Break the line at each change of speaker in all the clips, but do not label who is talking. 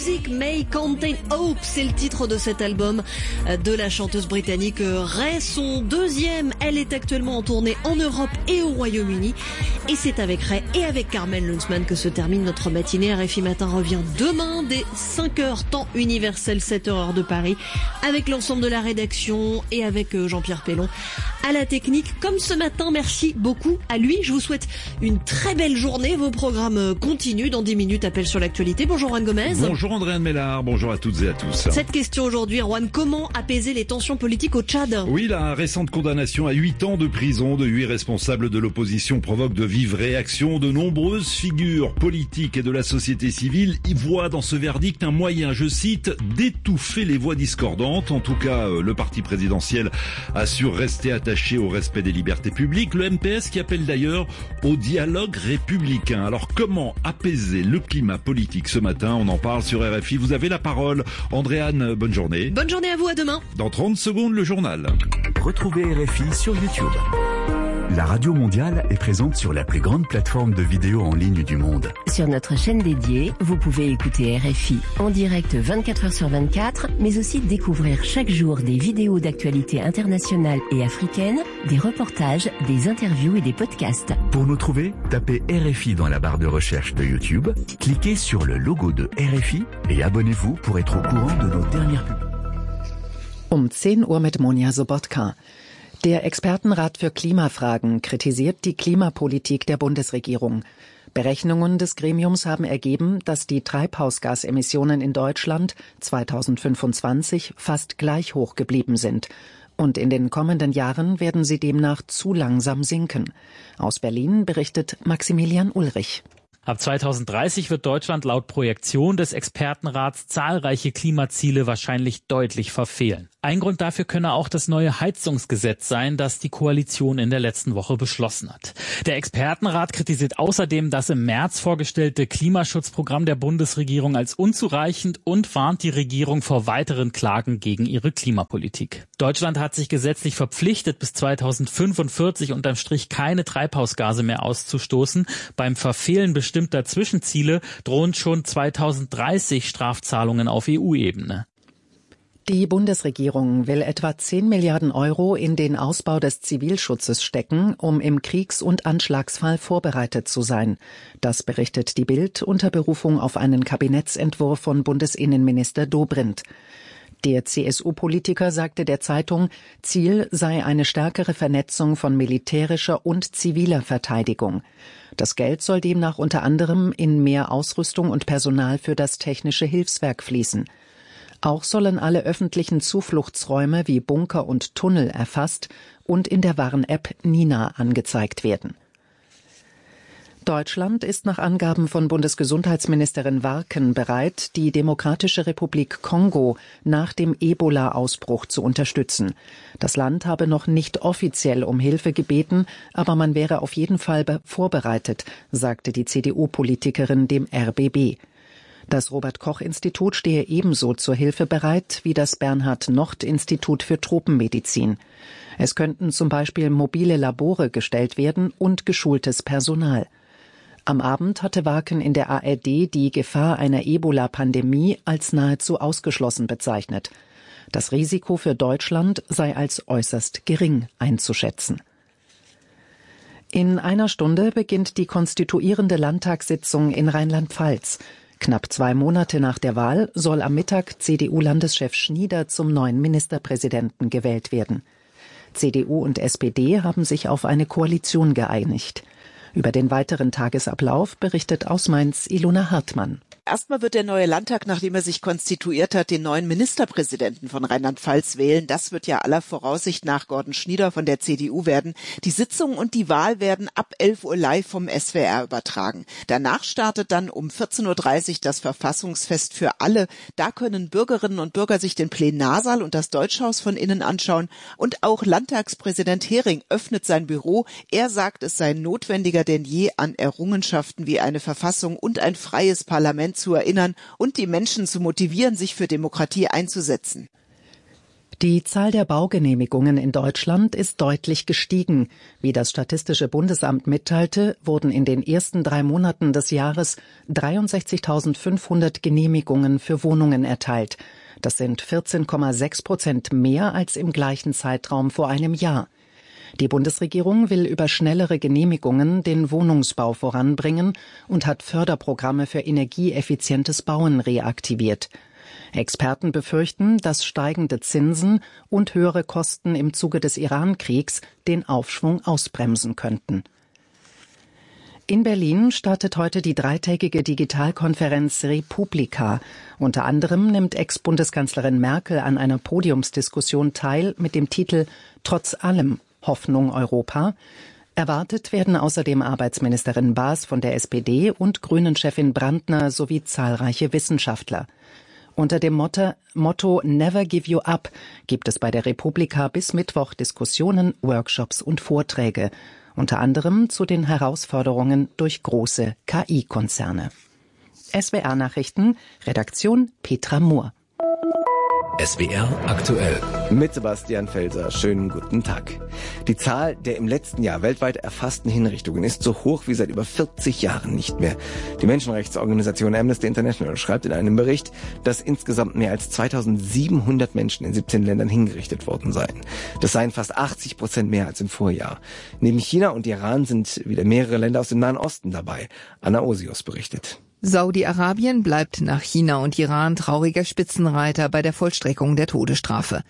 Music May Contain Hope, c'est le titre de cet album de la chanteuse britannique Ray, son deuxième. Elle est actuellement en tournée en Europe et au Royaume-Uni. Et c'est avec Ray et avec Carmen Lunzmann que se termine notre matinée. RFI Matin revient demain dès 5h, temps universel, 7h heure de Paris, avec l'ensemble de la rédaction et avec Jean-Pierre Pellon à la technique. Comme ce matin, merci beaucoup à lui. Je vous souhaite une très belle journée. Vos programmes continuent. Dans 10 minutes, appel sur l'actualité. Bonjour Anne Gomez.
Bonjour Andréane Mélard, bonjour à toutes et à tous.
Cette question aujourd'hui, Erwan, comment apaiser les tensions politiques au Tchad ?
Oui, la récente condamnation à 8 ans de prison de 8 responsables de l'opposition provoque de vives réactions. De nombreuses figures politiques et de la société civile y voient dans ce verdict un moyen, je cite, d'étouffer les voix discordantes. En tout cas, le parti présidentiel assure rester attaché au respect des libertés publiques. Le MPS qui appelle d'ailleurs au dialogue républicain. Alors comment apaiser le climat politique ce matin ? On en parle sur RFI. Vous avez la parole. Andréane, bonne journée.
Bonne journée à vous, à demain.
Dans 30 secondes, le journal.
Retrouvez RFI sur YouTube. La Radio Mondiale est présente sur la plus grande plateforme de vidéos en ligne du monde.
Sur notre chaîne dédiée, vous pouvez écouter RFI en direct 24h sur 24, mais aussi découvrir chaque jour des vidéos d'actualité internationale et africaine, des reportages, des interviews et des podcasts.
Pour nous trouver, tapez RFI dans la barre de recherche de YouTube, cliquez sur le logo de RFI et abonnez-vous pour être au courant de nos dernières publications.
10 Uhr mit Monja Sobotka. Der Expertenrat für Klimafragen kritisiert die Klimapolitik der Bundesregierung. Berechnungen des Gremiums haben ergeben, dass die Treibhausgasemissionen in Deutschland 2025 fast gleich hoch geblieben sind. Und in den kommenden Jahren werden sie demnach zu langsam sinken. Aus Berlin berichtet Maximilian Ulrich.
Ab 2030 wird Deutschland laut Projektion des Expertenrats zahlreiche Klimaziele wahrscheinlich deutlich verfehlen. Ein Grund dafür könne auch das neue Heizungsgesetz sein, das die Koalition in der letzten Woche beschlossen hat. Der Expertenrat kritisiert außerdem das im März vorgestellte Klimaschutzprogramm der Bundesregierung als unzureichend und warnt die Regierung vor weiteren Klagen gegen ihre Klimapolitik. Deutschland hat sich gesetzlich verpflichtet, bis 2045 unterm Strich keine Treibhausgase mehr auszustoßen. Beim Verfehlen bestimmter Zwischenziele drohen schon 2030 Strafzahlungen auf EU-Ebene.
Die Bundesregierung will etwa 10 Milliarden Euro in den Ausbau des Zivilschutzes stecken, um im Kriegs- und Anschlagsfall vorbereitet zu sein. Das berichtet die Bild unter Berufung auf einen Kabinettsentwurf von Bundesinnenminister Dobrindt. Der CSU-Politiker sagte der Zeitung, Ziel sei eine stärkere Vernetzung von militärischer und ziviler Verteidigung. Das Geld soll demnach unter anderem in mehr Ausrüstung und Personal für das technische Hilfswerk fließen. Auch sollen alle öffentlichen Zufluchtsräume wie Bunker und Tunnel erfasst und in der Warn-App Nina angezeigt werden. Deutschland ist nach Angaben von Bundesgesundheitsministerin Warken bereit, die Demokratische Republik Kongo nach dem Ebola-Ausbruch zu unterstützen. Das Land habe noch nicht offiziell um Hilfe gebeten, aber man wäre auf jeden Fall vorbereitet, sagte die CDU-Politikerin dem RBB. Das Robert-Koch-Institut stehe ebenso zur Hilfe bereit wie das Bernhard-Nocht-Institut für Tropenmedizin. Es könnten zum Beispiel mobile Labore gestellt werden und geschultes Personal. Am Abend hatte Warken in der ARD die Gefahr einer Ebola-Pandemie als nahezu ausgeschlossen bezeichnet. Das Risiko für Deutschland sei als äußerst gering einzuschätzen. In einer Stunde beginnt die konstituierende Landtagssitzung in Rheinland-Pfalz. Knapp 2 Monate nach der Wahl soll am Mittag CDU-Landeschef Schnieder zum neuen Ministerpräsidenten gewählt werden. CDU und SPD haben sich auf eine Koalition geeinigt. Über den weiteren Tagesablauf berichtet aus Mainz Ilona Hartmann.
Erstmal wird der neue Landtag, nachdem er sich konstituiert hat, den neuen Ministerpräsidenten von Rheinland-Pfalz wählen. Das wird ja aller Voraussicht nach Gordon Schnieder von der CDU werden. Die Sitzung und die Wahl werden ab 11 Uhr live vom SWR übertragen. Danach startet dann um 14.30 Uhr das Verfassungsfest für alle. Da können Bürgerinnen und Bürger sich den Plenarsaal und das Deutschhaus von innen anschauen. Und auch Landtagspräsident Hering öffnet sein Büro. Er sagt, es sei notwendiger denn je, an Errungenschaften wie eine Verfassung und ein freies Parlament zu erinnern und die Menschen zu motivieren, sich für Demokratie einzusetzen.
Die Zahl der Baugenehmigungen in Deutschland ist deutlich gestiegen. Wie das Statistische Bundesamt mitteilte, wurden in den ersten 3 Monaten des Jahres 63.500 Genehmigungen für Wohnungen erteilt. Das sind 14,6% mehr als im gleichen Zeitraum vor einem Jahr. Die Bundesregierung will über schnellere Genehmigungen den Wohnungsbau voranbringen und hat Förderprogramme für energieeffizientes Bauen reaktiviert. Experten befürchten, dass steigende Zinsen und höhere Kosten im Zuge des Iran-Kriegs den Aufschwung ausbremsen könnten. In Berlin startet heute die 3-tägige Digitalkonferenz Republika. Unter anderem nimmt Ex-Bundeskanzlerin Merkel an einer Podiumsdiskussion teil mit dem Titel »Trotz allem Hoffnung Europa«. Erwartet werden außerdem Arbeitsministerin Baas von der SPD und Grünen-Chefin Brandner sowie zahlreiche Wissenschaftler. Unter dem Motto Never Give You Up gibt es bei der Republika bis Mittwoch Diskussionen, Workshops und Vorträge, unter anderem zu den Herausforderungen durch große KI-Konzerne. SWR-Nachrichten, Redaktion Petra Mohr.
SWR aktuell.
Mit Sebastian Felser. Schönen guten Tag. Die Zahl der im letzten Jahr weltweit erfassten Hinrichtungen ist so hoch wie seit über 40 Jahren nicht mehr. Die Menschenrechtsorganisation Amnesty International schreibt in einem Bericht, dass insgesamt mehr als 2700 Menschen in 17 Ländern hingerichtet worden seien. Das seien fast 80% mehr als im Vorjahr. Neben China und Iran sind wieder mehrere Länder aus dem Nahen Osten dabei. Anna Osius berichtet.
Saudi-Arabien bleibt nach China und Iran trauriger Spitzenreiter bei der Vollstreckung der Todesstrafe.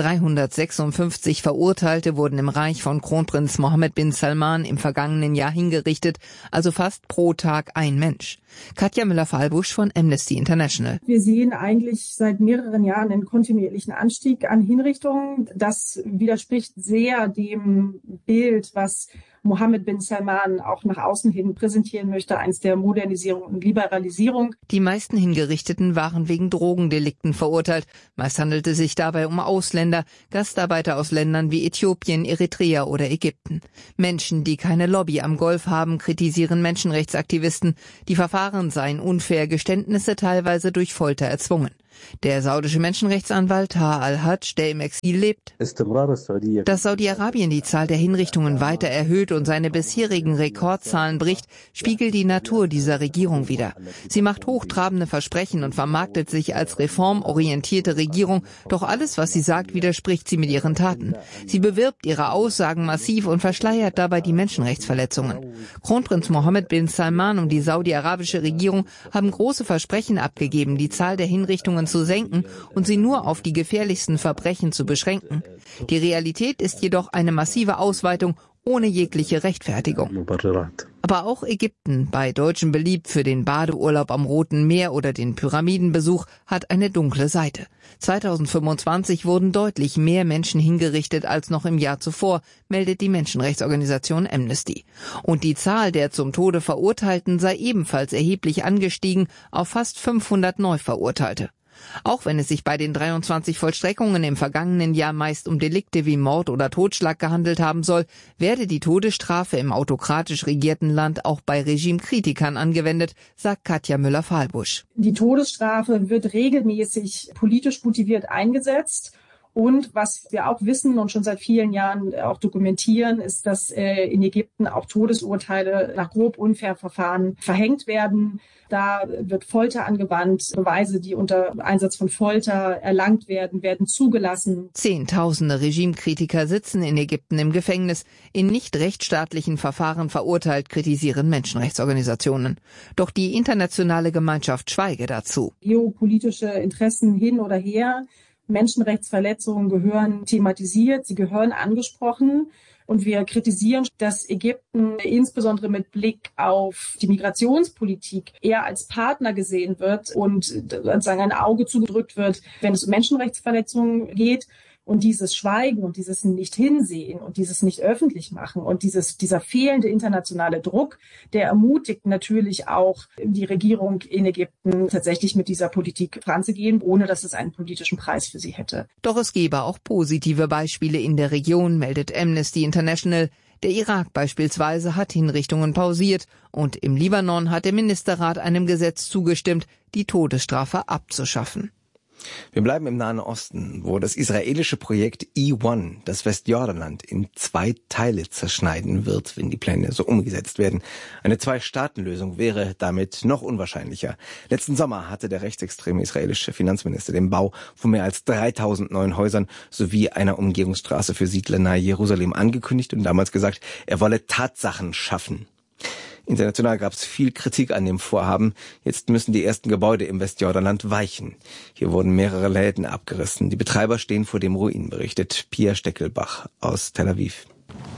356 Verurteilte wurden im Reich von Kronprinz Mohammed bin Salman im vergangenen Jahr hingerichtet, also fast pro Tag ein Mensch. Katja Müller-Fahlbusch von Amnesty International.
Wir sehen eigentlich seit mehreren Jahren einen kontinuierlichen Anstieg an Hinrichtungen. Das widerspricht sehr dem Bild, was Mohammed bin Salman auch nach außen hin präsentieren möchte, eins der Modernisierung und Liberalisierung.
Die meisten Hingerichteten waren wegen Drogendelikten verurteilt. Meist handelte es sich dabei um Ausländer, Gastarbeiter aus Ländern wie Äthiopien, Eritrea oder Ägypten. Menschen, die keine Lobby am Golf haben, kritisieren Menschenrechtsaktivisten. Die Verfahren seien unfair, Geständnisse teilweise durch Folter erzwungen. Der saudische Menschenrechtsanwalt Taha al-Hajj, der im Exil lebt, dass Saudi-Arabien die Zahl der Hinrichtungen weiter erhöht und seine bisherigen Rekordzahlen bricht, spiegelt die Natur dieser Regierung wider. Sie macht hochtrabende Versprechen und vermarktet sich als reformorientierte Regierung, doch alles, was sie sagt, widerspricht sie mit ihren Taten. Sie bewirbt ihre Aussagen massiv und verschleiert dabei die Menschenrechtsverletzungen. Kronprinz Mohammed bin Salman und die saudi-arabische Regierung haben große Versprechen abgegeben, die Zahl der Hinrichtungen zu senken und sie nur auf die gefährlichsten Verbrechen zu beschränken. Die Realität ist jedoch eine massive Ausweitung ohne jegliche Rechtfertigung. Aber auch Ägypten, bei Deutschen beliebt für den Badeurlaub am Roten Meer oder den Pyramidenbesuch, hat eine dunkle Seite. 2025 wurden deutlich mehr Menschen hingerichtet als noch im Jahr zuvor, meldet die Menschenrechtsorganisation Amnesty. Und die Zahl der zum Tode Verurteilten sei ebenfalls erheblich angestiegen auf fast 500 Neuverurteilte. Auch wenn es sich bei den 23 Vollstreckungen im vergangenen Jahr meist um Delikte wie Mord oder Totschlag gehandelt haben soll, werde die Todesstrafe im autokratisch regierten Land auch bei Regimekritikern angewendet, sagt Katja Müller-Fahlbusch.
Die Todesstrafe wird regelmäßig politisch motiviert eingesetzt. Und was wir auch wissen und schon seit vielen Jahren auch dokumentieren, ist, dass in Ägypten auch Todesurteile nach grob unfairen Verfahren verhängt werden. Da wird Folter angewandt. Beweise, die unter Einsatz von Folter erlangt werden, werden zugelassen.
Zehntausende Regimekritiker sitzen in Ägypten im Gefängnis. In nicht rechtsstaatlichen Verfahren verurteilt, kritisieren Menschenrechtsorganisationen. Doch die internationale Gemeinschaft schweige dazu.
Geopolitische Interessen hin oder her. Menschenrechtsverletzungen gehören thematisiert, sie gehören angesprochen. Und wir kritisieren, dass Ägypten insbesondere mit Blick auf die Migrationspolitik eher als Partner gesehen wird und sozusagen ein Auge zugedrückt wird, wenn es um Menschenrechtsverletzungen geht. Und dieses Schweigen und dieses Nicht-Hinsehen und dieses Nicht-Öffentlich machen und dieser fehlende internationale Druck, der ermutigt natürlich auch die Regierung in Ägypten tatsächlich mit dieser Politik voranzugehen, ohne dass es einen politischen Preis für sie hätte.
Doch es gebe auch positive Beispiele in der Region, meldet Amnesty International. Der Irak beispielsweise hat Hinrichtungen pausiert und im Libanon hat der Ministerrat einem Gesetz zugestimmt, die Todesstrafe abzuschaffen.
Wir bleiben im Nahen Osten, wo das israelische Projekt E1 das Westjordanland in 2 Teile zerschneiden wird, wenn die Pläne so umgesetzt werden. Eine 2-Staaten-Lösung wäre damit noch unwahrscheinlicher. Letzten Sommer hatte der rechtsextreme israelische Finanzminister den Bau von mehr als 3000 neuen Häusern sowie einer Umgehungsstraße für Siedler nahe Jerusalem angekündigt und damals gesagt, er wolle Tatsachen schaffen. International gab es viel Kritik an dem Vorhaben. Jetzt müssen die ersten Gebäude im Westjordanland weichen. Hier wurden mehrere Läden abgerissen. Die Betreiber stehen vor dem Ruin, berichtet Pia Steckelbach aus Tel Aviv.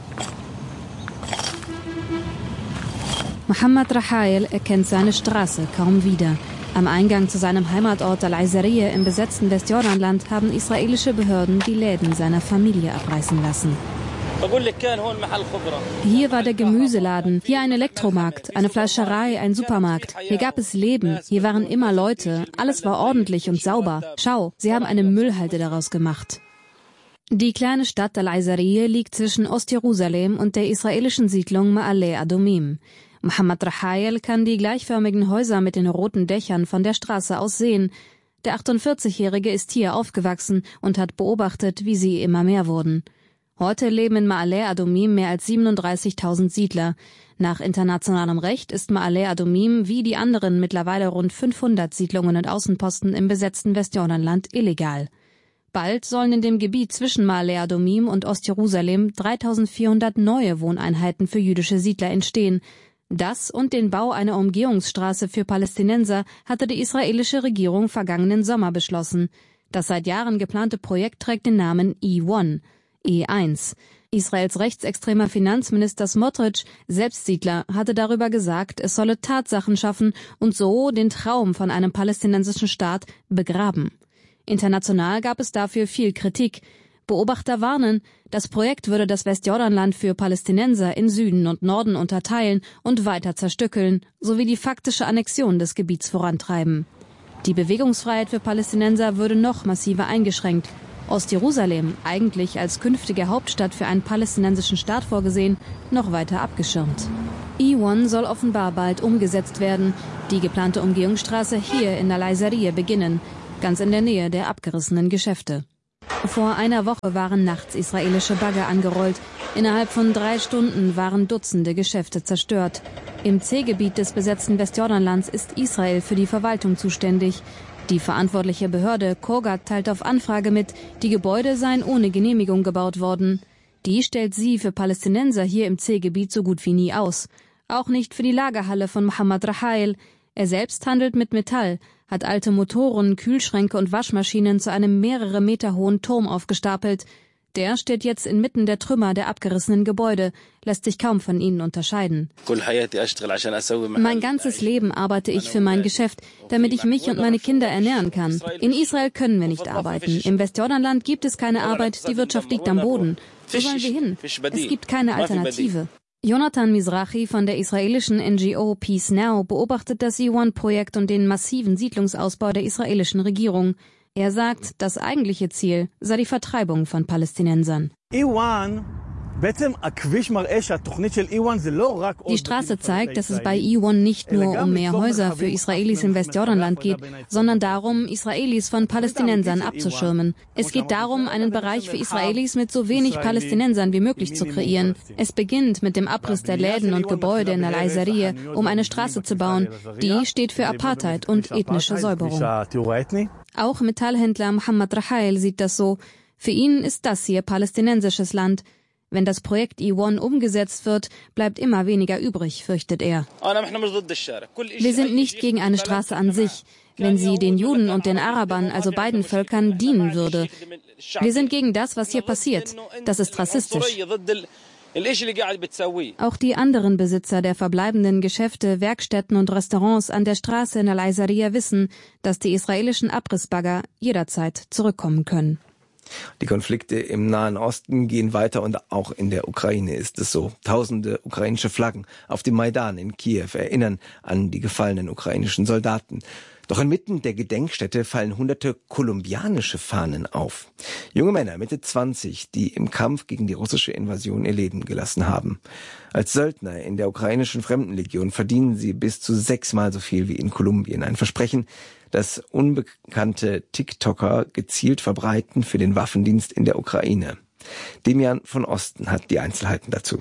Mohammed Rahayel erkennt seine Straße kaum wieder. Am Eingang zu seinem Heimatort Al-Aizarieh im besetzten Westjordanland haben israelische Behörden die Läden seiner Familie abreißen lassen. Hier war der Gemüseladen, hier ein Elektromarkt, eine Fleischerei, ein Supermarkt. Hier gab es Leben, hier waren immer Leute, alles war ordentlich und sauber. Schau, sie haben eine Müllhalde daraus gemacht. Die kleine Stadt Al-Aizarieh liegt zwischen Ostjerusalem und der israelischen Siedlung Ma'ale Adumim. Mohammed Rahayel kann die gleichförmigen Häuser mit den roten Dächern von der Straße aus sehen. Der 48-Jährige ist hier aufgewachsen und hat beobachtet, wie sie immer mehr wurden. Heute leben in Ma'ale Adumim mehr als 37.000 Siedler. Nach internationalem Recht ist Ma'ale Adumim wie die anderen mittlerweile rund 500 Siedlungen und Außenposten im besetzten Westjordanland illegal. Bald sollen in dem Gebiet zwischen Ma'ale Adumim und Ostjerusalem 3.400 neue Wohneinheiten für jüdische Siedler entstehen. Das und den Bau einer Umgehungsstraße für Palästinenser hatte die israelische Regierung vergangenen Sommer beschlossen. Das seit Jahren geplante Projekt trägt den Namen E1. E1. Israels rechtsextremer Finanzminister Smotrich, selbst Siedler, hatte darüber gesagt, es solle Tatsachen schaffen und so den Traum von einem palästinensischen Staat begraben. International gab es dafür viel Kritik. Beobachter warnen, das Projekt würde das Westjordanland für Palästinenser in Süden und Norden unterteilen und weiter zerstückeln, sowie die faktische Annexion des Gebiets vorantreiben. Die Bewegungsfreiheit für Palästinenser würde noch massiver eingeschränkt. Ostjerusalem, eigentlich als künftige Hauptstadt für einen palästinensischen Staat vorgesehen, noch weiter abgeschirmt. E1 soll offenbar bald umgesetzt werden. Die geplante Umgehungsstraße hier in Al-Aizarieh beginnen, ganz in der Nähe der abgerissenen Geschäfte. Vor einer Woche waren nachts israelische Bagger angerollt. Innerhalb von 3 Stunden waren Dutzende Geschäfte zerstört. Im C-Gebiet des besetzten Westjordanlands ist Israel für die Verwaltung zuständig. Die verantwortliche Behörde Kogat teilt auf Anfrage mit, die Gebäude seien ohne Genehmigung gebaut worden. Die stellt sie für Palästinenser hier im C-Gebiet so gut wie nie aus. Auch nicht für die Lagerhalle von Mohammed Rahayel. Er selbst handelt mit Metall, hat alte Motoren, Kühlschränke und Waschmaschinen zu einem mehrere Meter hohen Turm aufgestapelt. Der steht jetzt inmitten der Trümmer der abgerissenen Gebäude, lässt sich kaum von ihnen unterscheiden. Mein ganzes Leben arbeite ich für mein Geschäft, damit ich mich und meine Kinder ernähren kann. In Israel können wir nicht arbeiten. Im Westjordanland gibt es keine Arbeit, die Wirtschaft liegt am Boden. Wo sollen wir hin? Es gibt keine Alternative. Jonathan Mizrahi von der israelischen NGO Peace Now beobachtet das E1-Projekt und den massiven Siedlungsausbau der israelischen Regierung. Er sagt, das eigentliche Ziel sei die Vertreibung von Palästinensern. Die Straße zeigt, dass es bei E1 nicht nur um mehr Häuser für Israelis im Westjordanland geht, sondern darum, Israelis von Palästinensern abzuschirmen. Es geht darum, einen Bereich für Israelis mit so wenig Palästinensern wie möglich zu kreieren. Es beginnt mit dem Abriss der Läden und Gebäude in Al-Aizarieh, um eine Straße zu bauen. Die steht für Apartheid und ethnische Säuberung. Auch Metallhändler Mohammed Rahayel sieht das so. Für ihn ist das hier palästinensisches Land. Wenn das Projekt E1 umgesetzt wird, bleibt immer weniger übrig, fürchtet er. Wir sind nicht gegen eine Straße an sich, wenn sie den Juden und den Arabern, also beiden Völkern, dienen würde. Wir sind gegen das, was hier passiert. Das ist rassistisch. Auch die anderen Besitzer der verbleibenden Geschäfte, Werkstätten und Restaurants an der Straße in Al-Aizarieh wissen, dass die israelischen Abrissbagger jederzeit zurückkommen können.
Die Konflikte im Nahen Osten gehen weiter und auch in der Ukraine ist es so. Tausende ukrainische Flaggen auf dem Maidan in Kiew erinnern an die gefallenen ukrainischen Soldaten. Doch inmitten der Gedenkstätte fallen hunderte kolumbianische Fahnen auf. Junge Männer Mitte 20, die im Kampf gegen die russische Invasion ihr Leben gelassen haben. Als Söldner in der ukrainischen Fremdenlegion verdienen sie bis zu 6-mal so viel wie in Kolumbien. Ein Versprechen, das unbekannte TikToker gezielt verbreiten für den Waffendienst in der Ukraine. Demian von Osten hat die Einzelheiten dazu.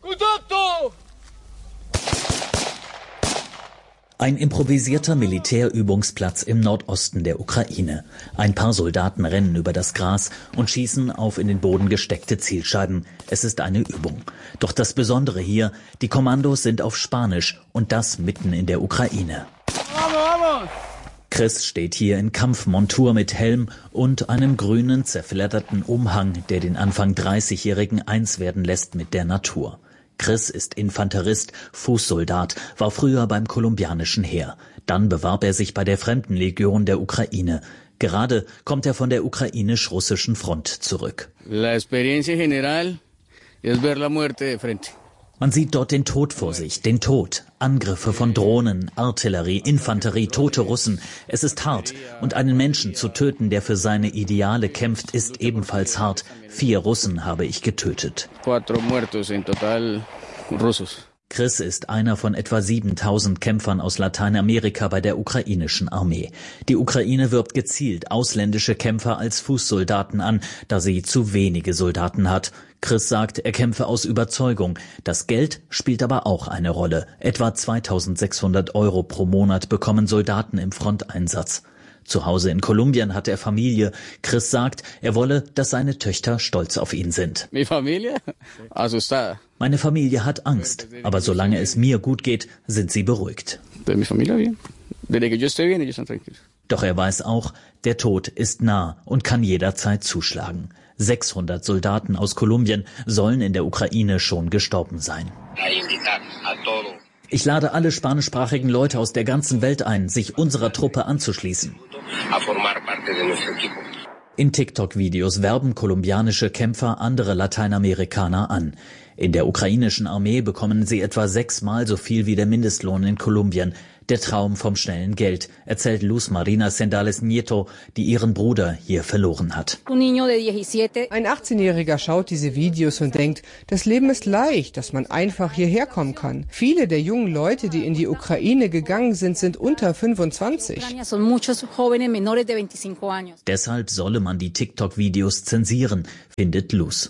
Ein improvisierter Militärübungsplatz im Nordosten der Ukraine. Ein paar Soldaten rennen über das Gras und schießen auf in den Boden gesteckte Zielscheiben. Es ist eine Übung. Doch das Besondere hier, die Kommandos sind auf Spanisch und das mitten in der Ukraine. Chris steht hier in Kampfmontur mit Helm und einem grünen, zerfledderten Umhang, der den Anfang 30-Jährigen eins werden lässt mit der Natur. Chris ist Infanterist, Fußsoldat, war früher beim kolumbianischen Heer. Dann bewarb er sich bei der Fremdenlegion der Ukraine. Gerade kommt er von der ukrainisch-russischen Front zurück.
La experiencia general es ver la muerte de frente.
Man sieht dort den Tod vor sich, den Tod. Angriffe von Drohnen, Artillerie, Infanterie, tote Russen. Es ist hart. Und einen Menschen zu töten, der für seine Ideale kämpft, ist ebenfalls hart. 4 Russen habe ich getötet.
4 muertos en total rusos.
Chris ist einer von etwa 7.000 Kämpfern aus Lateinamerika bei der ukrainischen Armee. Die Ukraine wirbt gezielt ausländische Kämpfer als Fußsoldaten an, da sie zu wenige Soldaten hat. Chris sagt, er kämpfe aus Überzeugung. Das Geld spielt aber auch eine Rolle. Etwa 2.600 € pro Monat bekommen Soldaten im Fronteinsatz. Zu Hause in Kolumbien hat er Familie. Chris sagt, er wolle, dass seine Töchter stolz auf ihn sind. Meine Familie hat Angst, aber solange es mir gut geht, sind sie beruhigt. Doch er weiß auch, der Tod ist nah und kann jederzeit zuschlagen. 600 Soldaten aus Kolumbien sollen in der Ukraine schon gestorben sein. Ich lade alle spanischsprachigen Leute aus der ganzen Welt ein, sich unserer Truppe anzuschließen. In TikTok-Videos werben kolumbianische Kämpfer andere Lateinamerikaner an. In der ukrainischen Armee bekommen sie etwa 6-mal so viel wie der Mindestlohn in Kolumbien. Der Traum vom schnellen Geld, erzählt Luz Marina Sendales Nieto, die ihren Bruder hier verloren hat.
Ein 18-Jähriger schaut diese Videos und denkt, das Leben ist leicht, dass man einfach hierher kommen kann. Viele der jungen Leute, die in die Ukraine gegangen sind, sind unter 25.
Deshalb solle man die TikTok-Videos zensieren, findet Luz.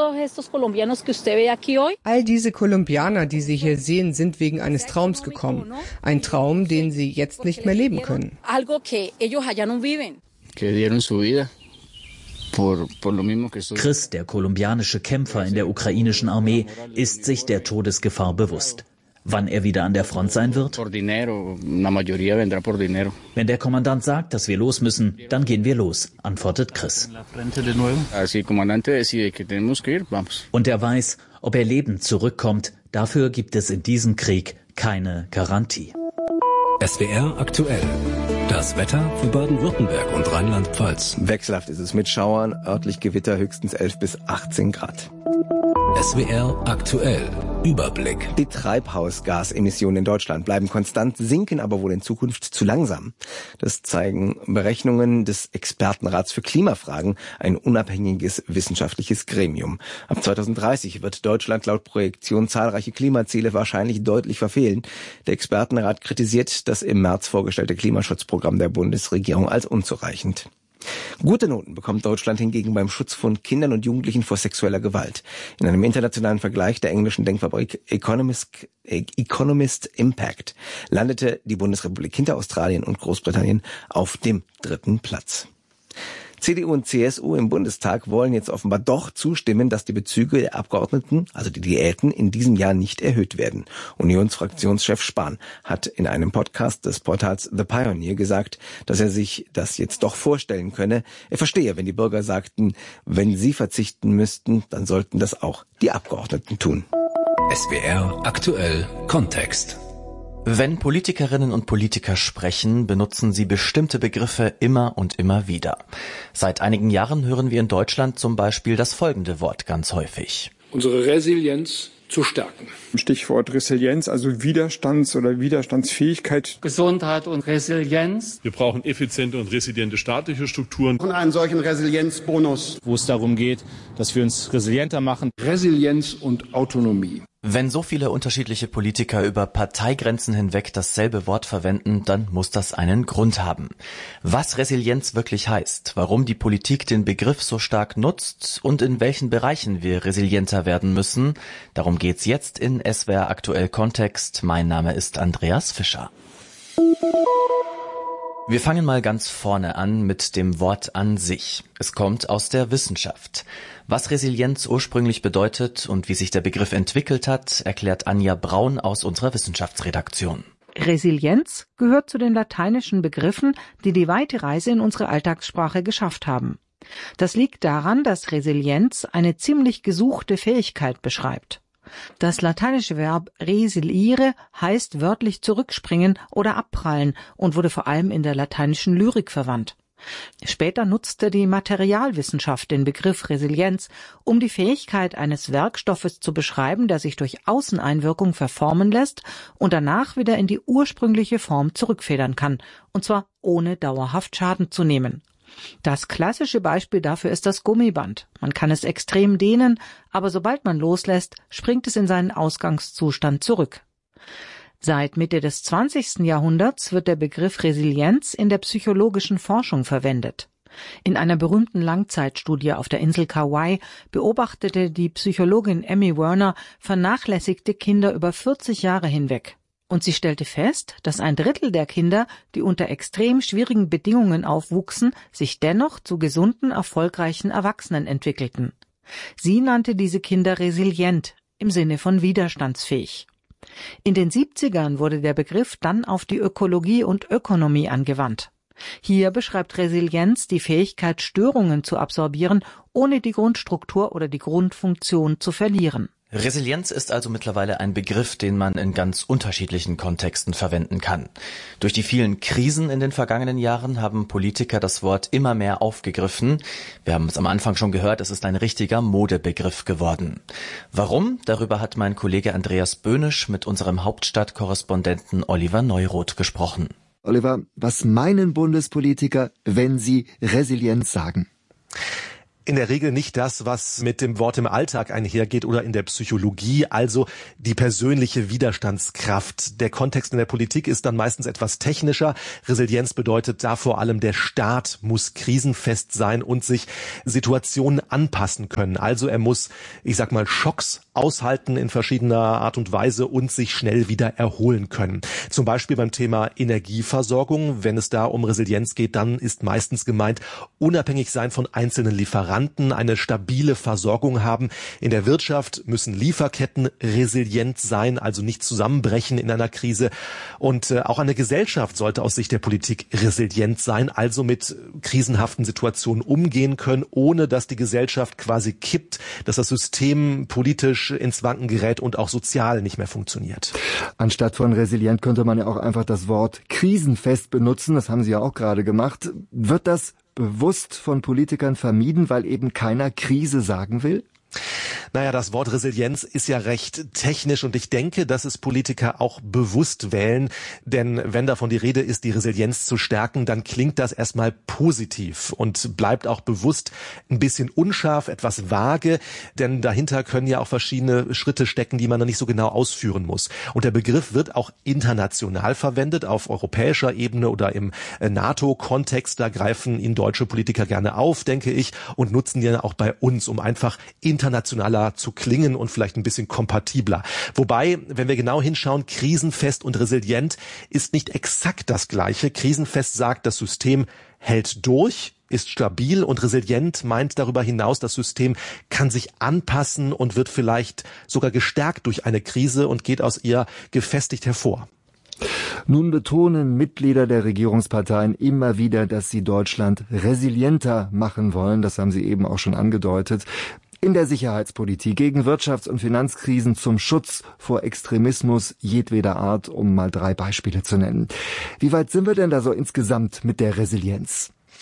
All diese Kolumbianer, die Sie hier sehen, sind wegen eines Traums gekommen. Ein Traum, den sie jetzt nicht mehr leben können.
Chris, der kolumbianische Kämpfer in der ukrainischen Armee, ist sich der Todesgefahr bewusst. Wann er wieder an der Front sein wird? Wenn der Kommandant sagt, dass wir los müssen, dann gehen wir los, antwortet Chris. Und er weiß, ob er lebend zurückkommt, dafür gibt es in diesem Krieg keine Garantie.
SWR aktuell. Das Wetter für Baden-Württemberg und Rheinland-Pfalz.
Wechselhaft ist es mit Schauern, örtlich Gewitter höchstens 11 bis 18 Grad.
SWR aktuell. Überblick.
Die Treibhausgasemissionen in Deutschland bleiben konstant, sinken aber wohl in Zukunft zu langsam. Das zeigen Berechnungen des Expertenrats für Klimafragen, ein unabhängiges wissenschaftliches Gremium. Ab 2030 wird Deutschland laut Projektion zahlreiche Klimaziele wahrscheinlich deutlich verfehlen. Der Expertenrat kritisiert das im März vorgestellte Klimaschutzprogramm der Bundesregierung als unzureichend. Gute Noten bekommt Deutschland hingegen beim Schutz von Kindern und Jugendlichen vor sexueller Gewalt. In einem internationalen Vergleich der englischen Denkfabrik Economist Impact landete die Bundesrepublik hinter Australien und Großbritannien auf dem 3. Platz. CDU und CSU im Bundestag wollen jetzt offenbar doch zustimmen, dass die Bezüge der Abgeordneten, also die Diäten, in diesem Jahr nicht erhöht werden. Unionsfraktionschef Spahn hat in einem Podcast des Portals The Pioneer gesagt, dass er sich das jetzt doch vorstellen könne. Er verstehe, wenn die Bürger sagten, wenn sie verzichten müssten, dann sollten das auch die Abgeordneten tun.
SWR aktuell Kontext.
Wenn Politikerinnen und Politiker sprechen, benutzen sie bestimmte Begriffe immer und immer wieder. Seit einigen Jahren hören wir in Deutschland zum Beispiel das folgende Wort ganz häufig.
Unsere Resilienz zu stärken.
Stichwort Resilienz, also Widerstands- oder Widerstandsfähigkeit.
Gesundheit und Resilienz.
Wir brauchen effiziente und resiliente staatliche Strukturen.
Und einen solchen Resilienzbonus,
wo es darum geht, dass wir uns resilienter machen.
Resilienz und Autonomie.
Wenn so viele unterschiedliche Politiker über Parteigrenzen hinweg dasselbe Wort verwenden, dann muss das einen Grund haben. Was Resilienz wirklich heißt, warum die Politik den Begriff so stark nutzt und in welchen Bereichen wir resilienter werden müssen, darum geht's jetzt in SWR Aktuell Kontext. Mein Name ist Andreas Fischer. Wir fangen mal ganz vorne an mit dem Wort an sich. Es kommt aus der Wissenschaft. Was Resilienz ursprünglich bedeutet und wie sich der Begriff entwickelt hat, erklärt Anja Braun aus unserer Wissenschaftsredaktion.
Resilienz gehört zu den lateinischen Begriffen, die die weite Reise in unsere Alltagssprache geschafft haben. Das liegt daran, dass Resilienz eine ziemlich gesuchte Fähigkeit beschreibt. Das lateinische Verb resiliere heißt wörtlich zurückspringen oder abprallen und wurde vor allem in der lateinischen Lyrik verwandt. Später nutzte die Materialwissenschaft den Begriff Resilienz, um die Fähigkeit eines Werkstoffes zu beschreiben, der sich durch Außeneinwirkung verformen lässt und danach wieder in die ursprüngliche Form zurückfedern kann, und zwar ohne dauerhaft Schaden zu nehmen. Das klassische Beispiel dafür ist das Gummiband. Man kann es extrem dehnen, aber sobald man loslässt, springt es in seinen Ausgangszustand zurück. Seit Mitte des 20. Jahrhunderts wird der Begriff Resilienz in der psychologischen Forschung verwendet. In einer berühmten Langzeitstudie auf der Insel Kauai beobachtete die Psychologin Emmy Werner vernachlässigte Kinder über 40 Jahre hinweg. Und sie stellte fest, dass 1/3 der Kinder, die unter extrem schwierigen Bedingungen aufwuchsen, sich dennoch zu gesunden, erfolgreichen Erwachsenen entwickelten. Sie nannte diese Kinder resilient, im Sinne von widerstandsfähig. In den 70ern wurde der Begriff dann auf die Ökologie und Ökonomie angewandt. Hier beschreibt Resilienz die Fähigkeit, Störungen zu absorbieren, ohne die Grundstruktur oder die Grundfunktion zu verlieren.
Resilienz ist also mittlerweile ein Begriff, den man in ganz unterschiedlichen Kontexten verwenden kann. Durch die vielen Krisen in den vergangenen Jahren haben Politiker das Wort immer mehr aufgegriffen. Wir haben es am Anfang schon gehört, es ist ein richtiger Modebegriff geworden. Warum? Darüber hat mein Kollege Andreas Böhnisch mit unserem Hauptstadtkorrespondenten Oliver Neuroth gesprochen.
Oliver, was meinen Bundespolitiker, wenn sie Resilienz sagen?
In der Regel nicht das, was mit dem Wort im Alltag einhergeht oder in der Psychologie, also die persönliche Widerstandskraft. Der Kontext in der Politik ist dann meistens etwas technischer. Resilienz bedeutet da vor allem, der Staat muss krisenfest sein und sich Situationen anpassen können. Also er muss, Schocks aushalten in verschiedener Art und Weise und sich schnell wieder erholen können. Zum Beispiel beim Thema Energieversorgung. Wenn es da um Resilienz geht, dann ist meistens gemeint, unabhängig sein von einzelnen Lieferanten, eine stabile Versorgung haben. In der Wirtschaft müssen Lieferketten resilient sein, also nicht zusammenbrechen in einer Krise. Und auch eine Gesellschaft sollte aus Sicht der Politik resilient sein, also mit krisenhaften Situationen umgehen können, ohne dass die Gesellschaft quasi kippt, dass das System politisch ins Wanken gerät und auch sozial nicht mehr funktioniert.
Anstatt von resilient könnte man ja auch einfach das Wort krisenfest benutzen. Das haben Sie ja auch gerade gemacht. Wird das bewusst von Politikern vermieden, weil eben keiner Krise sagen will?
Naja, das Wort Resilienz ist ja recht technisch und ich denke, dass es Politiker auch bewusst wählen, denn wenn davon die Rede ist, die Resilienz zu stärken, dann klingt das erstmal positiv und bleibt auch bewusst ein bisschen unscharf, etwas vage, denn dahinter können ja auch verschiedene Schritte stecken, die man dann nicht so genau ausführen muss. Und der Begriff wird auch international verwendet, auf europäischer Ebene oder im NATO-Kontext, da greifen ihn deutsche Politiker gerne auf, denke ich, und nutzen ihn auch bei uns, um einfach internationaler zu klingen und vielleicht ein bisschen kompatibler. Wobei, wenn wir genau hinschauen, krisenfest und resilient ist nicht exakt das Gleiche. Krisenfest sagt, das System hält durch, ist stabil und resilient meint darüber hinaus, das System kann sich anpassen und wird vielleicht sogar gestärkt durch eine Krise und geht aus ihr gefestigt hervor.
Nun betonen Mitglieder der Regierungsparteien immer wieder, dass sie Deutschland resilienter machen wollen. Das haben Sie eben auch schon angedeutet. In der Sicherheitspolitik gegen Wirtschafts- und Finanzkrisen zum Schutz vor Extremismus jedweder Art, um mal 3 Beispiele zu nennen. Wie weit sind wir denn da so insgesamt mit der Resilienz?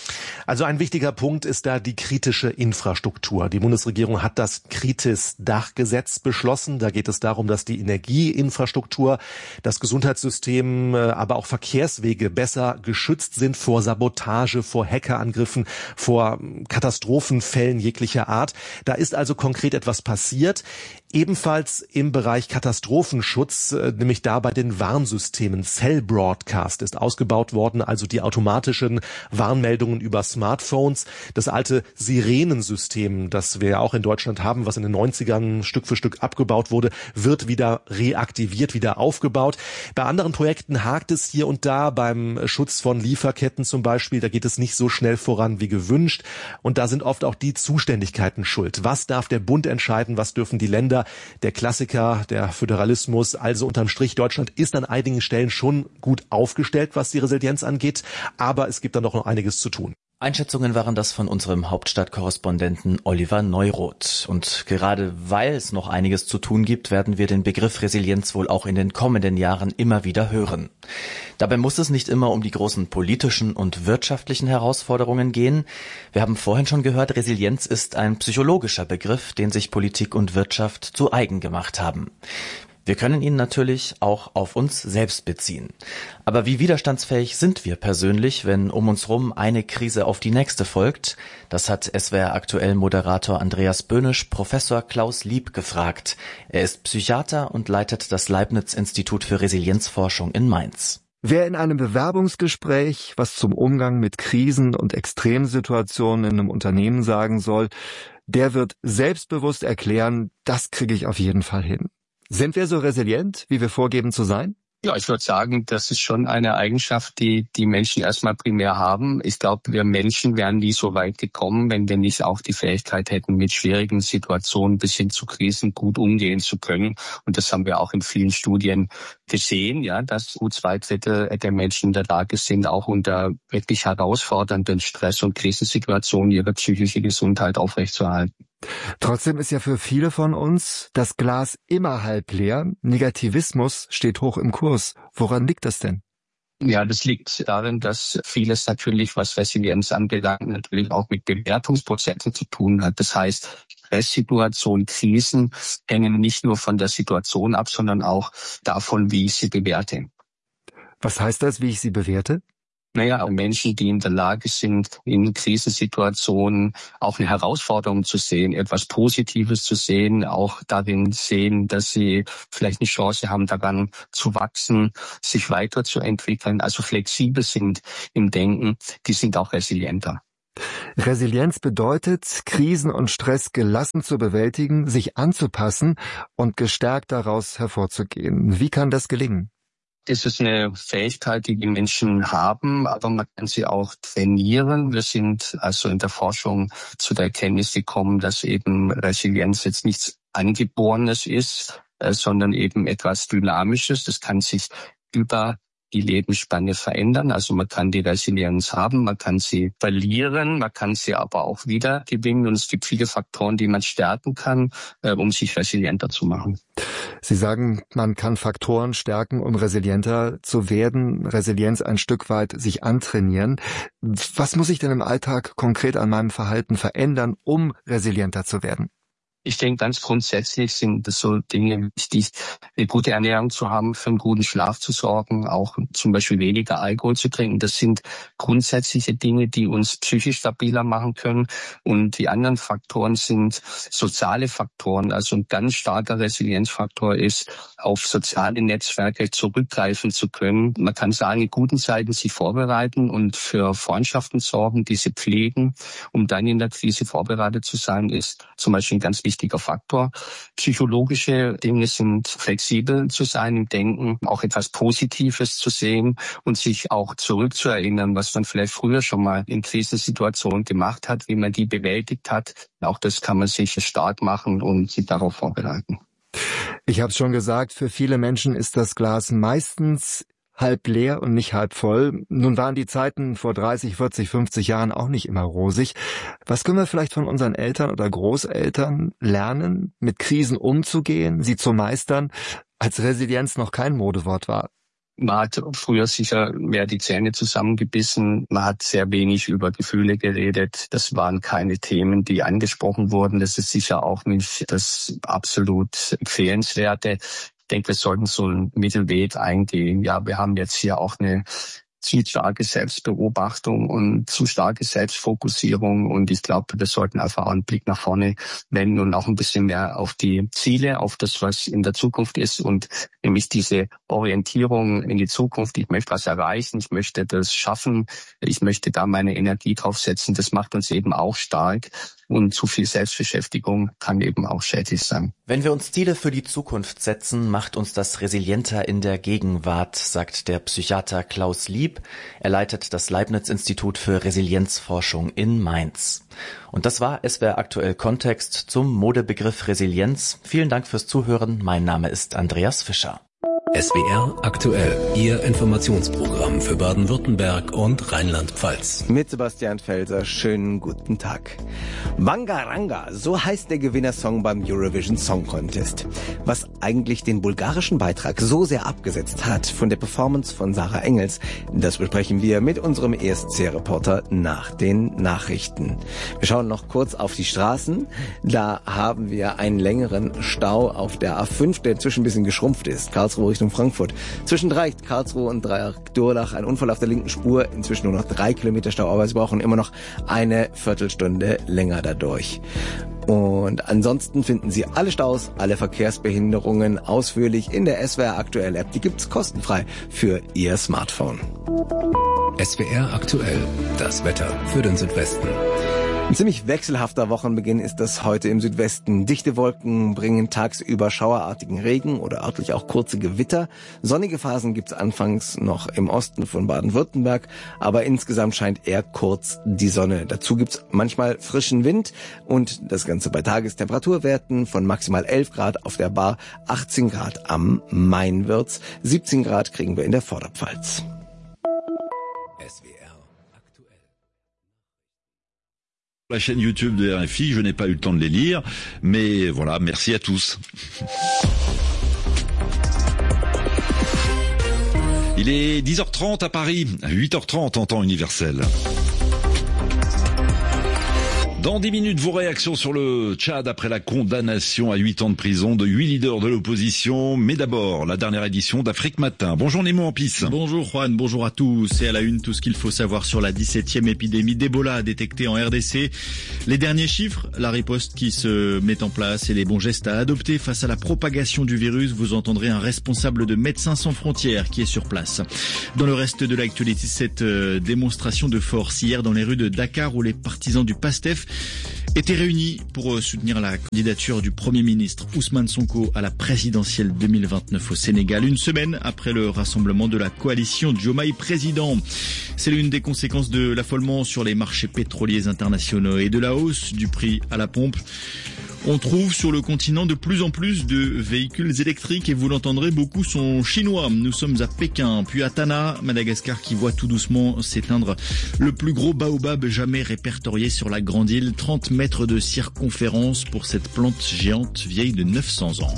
Also ein wichtiger Punkt ist da die kritische Infrastruktur. Die Bundesregierung hat das Kritis-Dachgesetz beschlossen. Da geht es darum, dass die Energieinfrastruktur, das Gesundheitssystem, aber auch Verkehrswege besser geschützt sind vor Sabotage, vor Hackerangriffen, vor Katastrophenfällen jeglicher Art. Da ist also konkret etwas passiert. Ebenfalls im Bereich Katastrophenschutz, nämlich da bei den Warnsystemen. Cell Broadcast ist ausgebaut worden, also die automatischen Warnmeldungen über Smartphones. Das alte Sirenensystem, das wir ja auch in Deutschland haben, was in den 90ern Stück für Stück abgebaut wurde, wird wieder reaktiviert, wieder aufgebaut. Bei anderen Projekten hakt es hier und da, beim Schutz von Lieferketten zum Beispiel, da geht es nicht so schnell voran wie gewünscht. Und da sind oft auch die Zuständigkeiten schuld. Was darf der Bund entscheiden, was dürfen die Länder? Der Klassiker, der Föderalismus, also unterm Strich, Deutschland ist an einigen Stellen schon gut aufgestellt, was die Resilienz angeht, aber es gibt da noch einiges zu tun.
Einschätzungen waren das von unserem Hauptstadtkorrespondenten Oliver Neuroth. Und gerade weil es noch einiges zu tun gibt, werden wir den Begriff Resilienz wohl auch in den kommenden Jahren immer wieder hören. Dabei muss es nicht immer um die großen politischen und wirtschaftlichen Herausforderungen gehen. Wir haben vorhin schon gehört, Resilienz ist ein psychologischer Begriff, den sich Politik und Wirtschaft zu eigen gemacht haben. Wir können ihn natürlich auch auf uns selbst beziehen. Aber wie widerstandsfähig sind wir persönlich, wenn um uns rum eine Krise auf die nächste folgt? Das hat SWR aktuell Moderator Andreas Böhnisch Professor Klaus Lieb gefragt. Er ist Psychiater und leitet das Leibniz-Institut für Resilienzforschung in Mainz.
Wer in einem Bewerbungsgespräch was zum Umgang mit Krisen und Extremsituationen in einem Unternehmen sagen soll, der wird selbstbewusst erklären, das kriege ich auf jeden Fall hin. Sind wir so resilient, wie wir vorgeben zu sein?
Ja, ich würde sagen, das ist schon eine Eigenschaft, die die Menschen erstmal primär haben. Ich glaube, wir Menschen wären nie so weit gekommen, wenn wir nicht auch die Fähigkeit hätten, mit schwierigen Situationen bis hin zu Krisen gut umgehen zu können. Und das haben wir auch in vielen Studien gesehen, ja, dass gut 2/3 der Menschen in der Lage sind, auch unter wirklich herausfordernden Stress- und Krisensituationen ihre psychische Gesundheit aufrechtzuerhalten.
Trotzdem ist ja für viele von uns das Glas immer halb leer. Negativismus steht hoch im Kurs. Woran liegt das denn?
Ja, das liegt darin, dass vieles natürlich, was Resilienz anbelangt, natürlich auch mit Bewertungsprozessen zu tun hat. Das heißt, Stresssituationen, Krisen hängen nicht nur von der Situation ab, sondern auch davon, wie ich sie bewerte.
Was heißt das, wie ich sie bewerte?
Naja, Menschen, die in der Lage sind, in Krisensituationen auch eine Herausforderung zu sehen, etwas Positives zu sehen, auch darin sehen, dass sie vielleicht eine Chance haben, daran zu wachsen, sich weiterzuentwickeln, also flexibel sind im Denken, die sind auch resilienter.
Resilienz bedeutet, Krisen und Stress gelassen zu bewältigen, sich anzupassen und gestärkt daraus hervorzugehen. Wie kann das gelingen?
Das ist eine Fähigkeit, die die Menschen haben, aber man kann sie auch trainieren. Wir sind also in der Forschung zu der Erkenntnis gekommen, dass eben Resilienz jetzt nichts Angeborenes ist, sondern eben etwas Dynamisches. Das kann sich über die Lebensspanne verändern. Also man kann die Resilienz haben, man kann sie verlieren, man kann sie aber auch wieder gewinnen. Und es gibt viele Faktoren, die man stärken kann, um sich resilienter zu machen.
Sie sagen, man kann Faktoren stärken, um resilienter zu werden, Resilienz ein Stück weit sich antrainieren. Was muss ich denn im Alltag konkret an meinem Verhalten verändern, um resilienter zu werden?
Ich denke, ganz grundsätzlich sind das so Dinge wichtig, eine gute Ernährung zu haben, für einen guten Schlaf zu sorgen, auch zum Beispiel weniger Alkohol zu trinken. Das sind grundsätzliche Dinge, die uns psychisch stabiler machen können. Und die anderen Faktoren sind soziale Faktoren. Also ein ganz starker Resilienzfaktor ist, auf soziale Netzwerke zurückgreifen zu können. Man kann sagen, in guten Zeiten sich vorbereiten und für Freundschaften sorgen, diese pflegen, um dann in der Krise vorbereitet zu sein, ist zum Beispiel ein ganz wichtiger Faktor. Psychologische Dinge sind flexibel zu sein im Denken, auch etwas Positives zu sehen und sich auch zurückzuerinnern, was man vielleicht früher schon mal in Krisensituationen gemacht hat, wie man die bewältigt hat. Auch das kann man sich stark machen und sich darauf vorbereiten.
Ich habe es schon gesagt, für viele Menschen ist das Glas meistens halb leer und nicht halb voll. Nun waren die Zeiten vor 30, 40, 50 Jahren auch nicht immer rosig. Was können wir vielleicht von unseren Eltern oder Großeltern lernen, mit Krisen umzugehen, sie zu meistern, als Resilienz noch kein Modewort war?
Man hat früher sicher mehr die Zähne zusammengebissen. Man hat sehr wenig über Gefühle geredet. Das waren keine Themen, die angesprochen wurden. Das ist sicher auch nicht das absolut Empfehlenswerte. Ich denke, wir sollten so einen Mittelweg eingehen. Ja, wir haben jetzt hier auch eine zu starke Selbstbeobachtung und zu starke Selbstfokussierung. Und ich glaube, wir sollten einfach einen Blick nach vorne wenden und auch ein bisschen mehr auf die Ziele, auf das, was in der Zukunft ist. Und nämlich diese Orientierung in die Zukunft. Ich möchte was erreichen, ich möchte das schaffen, ich möchte da meine Energie drauf setzen. Das macht uns eben auch stark. Und zu viel Selbstbeschäftigung kann eben auch schädlich sein.
Wenn wir uns Ziele für die Zukunft setzen, macht uns das resilienter in der Gegenwart, sagt der Psychiater Klaus Lieb. Er leitet das Leibniz-Institut für Resilienzforschung in Mainz. Und das war SWR aktuell Kontext zum Modebegriff Resilienz. Vielen Dank fürs Zuhören. Mein Name ist Andreas Fischer.
SWR aktuell, Ihr Informationsprogramm für Baden-Württemberg und Rheinland-Pfalz.
Mit Sebastian Felser, schönen guten Tag. Bangaranga, so heißt der Gewinnersong beim Eurovision Song Contest. Was eigentlich den bulgarischen Beitrag so sehr abgesetzt hat von der Performance von Sarah Engels, das besprechen wir mit unserem ESC-Reporter nach den Nachrichten. Wir schauen noch kurz auf die Straßen. Da haben wir einen längeren Stau auf der A5, der inzwischen ein bisschen geschrumpft ist. Karlsruhe Richtung Frankfurt. Zwischen Dreieck, Karlsruhe und Dreieck-Durlach ein Unfall auf der linken Spur. Inzwischen nur noch 3 Kilometer Stau, aber sie brauchen immer noch eine Viertelstunde länger dadurch. Und ansonsten finden Sie alle Staus, alle Verkehrsbehinderungen ausführlich in der SWR aktuell App. Die gibt's kostenfrei für Ihr Smartphone.
SWR aktuell, das Wetter für den Südwesten.
Ein ziemlich wechselhafter Wochenbeginn ist das heute im Südwesten. Dichte Wolken bringen tagsüber schauerartigen Regen oder örtlich auch kurze Gewitter. Sonnige Phasen gibt's anfangs noch im Osten von Baden-Württemberg, aber insgesamt scheint eher kurz die Sonne. Dazu gibt's manchmal frischen Wind und das Ganze bei Tagestemperaturwerten von maximal 11 Grad auf der Bar, 18 Grad am Main wird's, 17 Grad kriegen wir in der Vorderpfalz.
La chaîne YouTube de RFI, je n'ai pas eu le temps de les lire, mais voilà, merci à tous. Il est 10h30 à Paris, 8h30 en temps universel. Dans 10 minutes, vos réactions sur le Tchad après la condamnation à 8 ans de prison de 8 leaders de l'opposition. Mais d'abord, la dernière édition d'Afrique Matin. Bonjour Nemo Ampis.
Bonjour Juan, bonjour à tous. Et à la une, tout ce qu'il faut savoir sur la 17e épidémie d'Ebola détectée en RDC. Les derniers chiffres, la riposte qui se met en place et les bons gestes à adopter face à la propagation du virus. Vous entendrez un responsable de Médecins sans frontières qui est sur place. Dans le reste de l'actualité, cette démonstration de force hier dans les rues de Dakar où les partisans du PASTEF étaient réunis pour soutenir la candidature du Premier ministre Ousmane Sonko à la présidentielle 2029 au Sénégal, une semaine après le rassemblement de la coalition Diomaye président. C'est l'une des conséquences de l'affolement sur les marchés pétroliers internationaux et de la hausse du prix à la pompe. On trouve sur le continent de plus en plus de véhicules électriques et vous l'entendrez, beaucoup sont chinois. Nous sommes à Pékin, puis à Tana, Madagascar, qui voit tout doucement s'éteindre le plus gros baobab jamais répertorié sur la grande île. 30 mètres de circonférence pour cette plante géante vieille de 900 ans.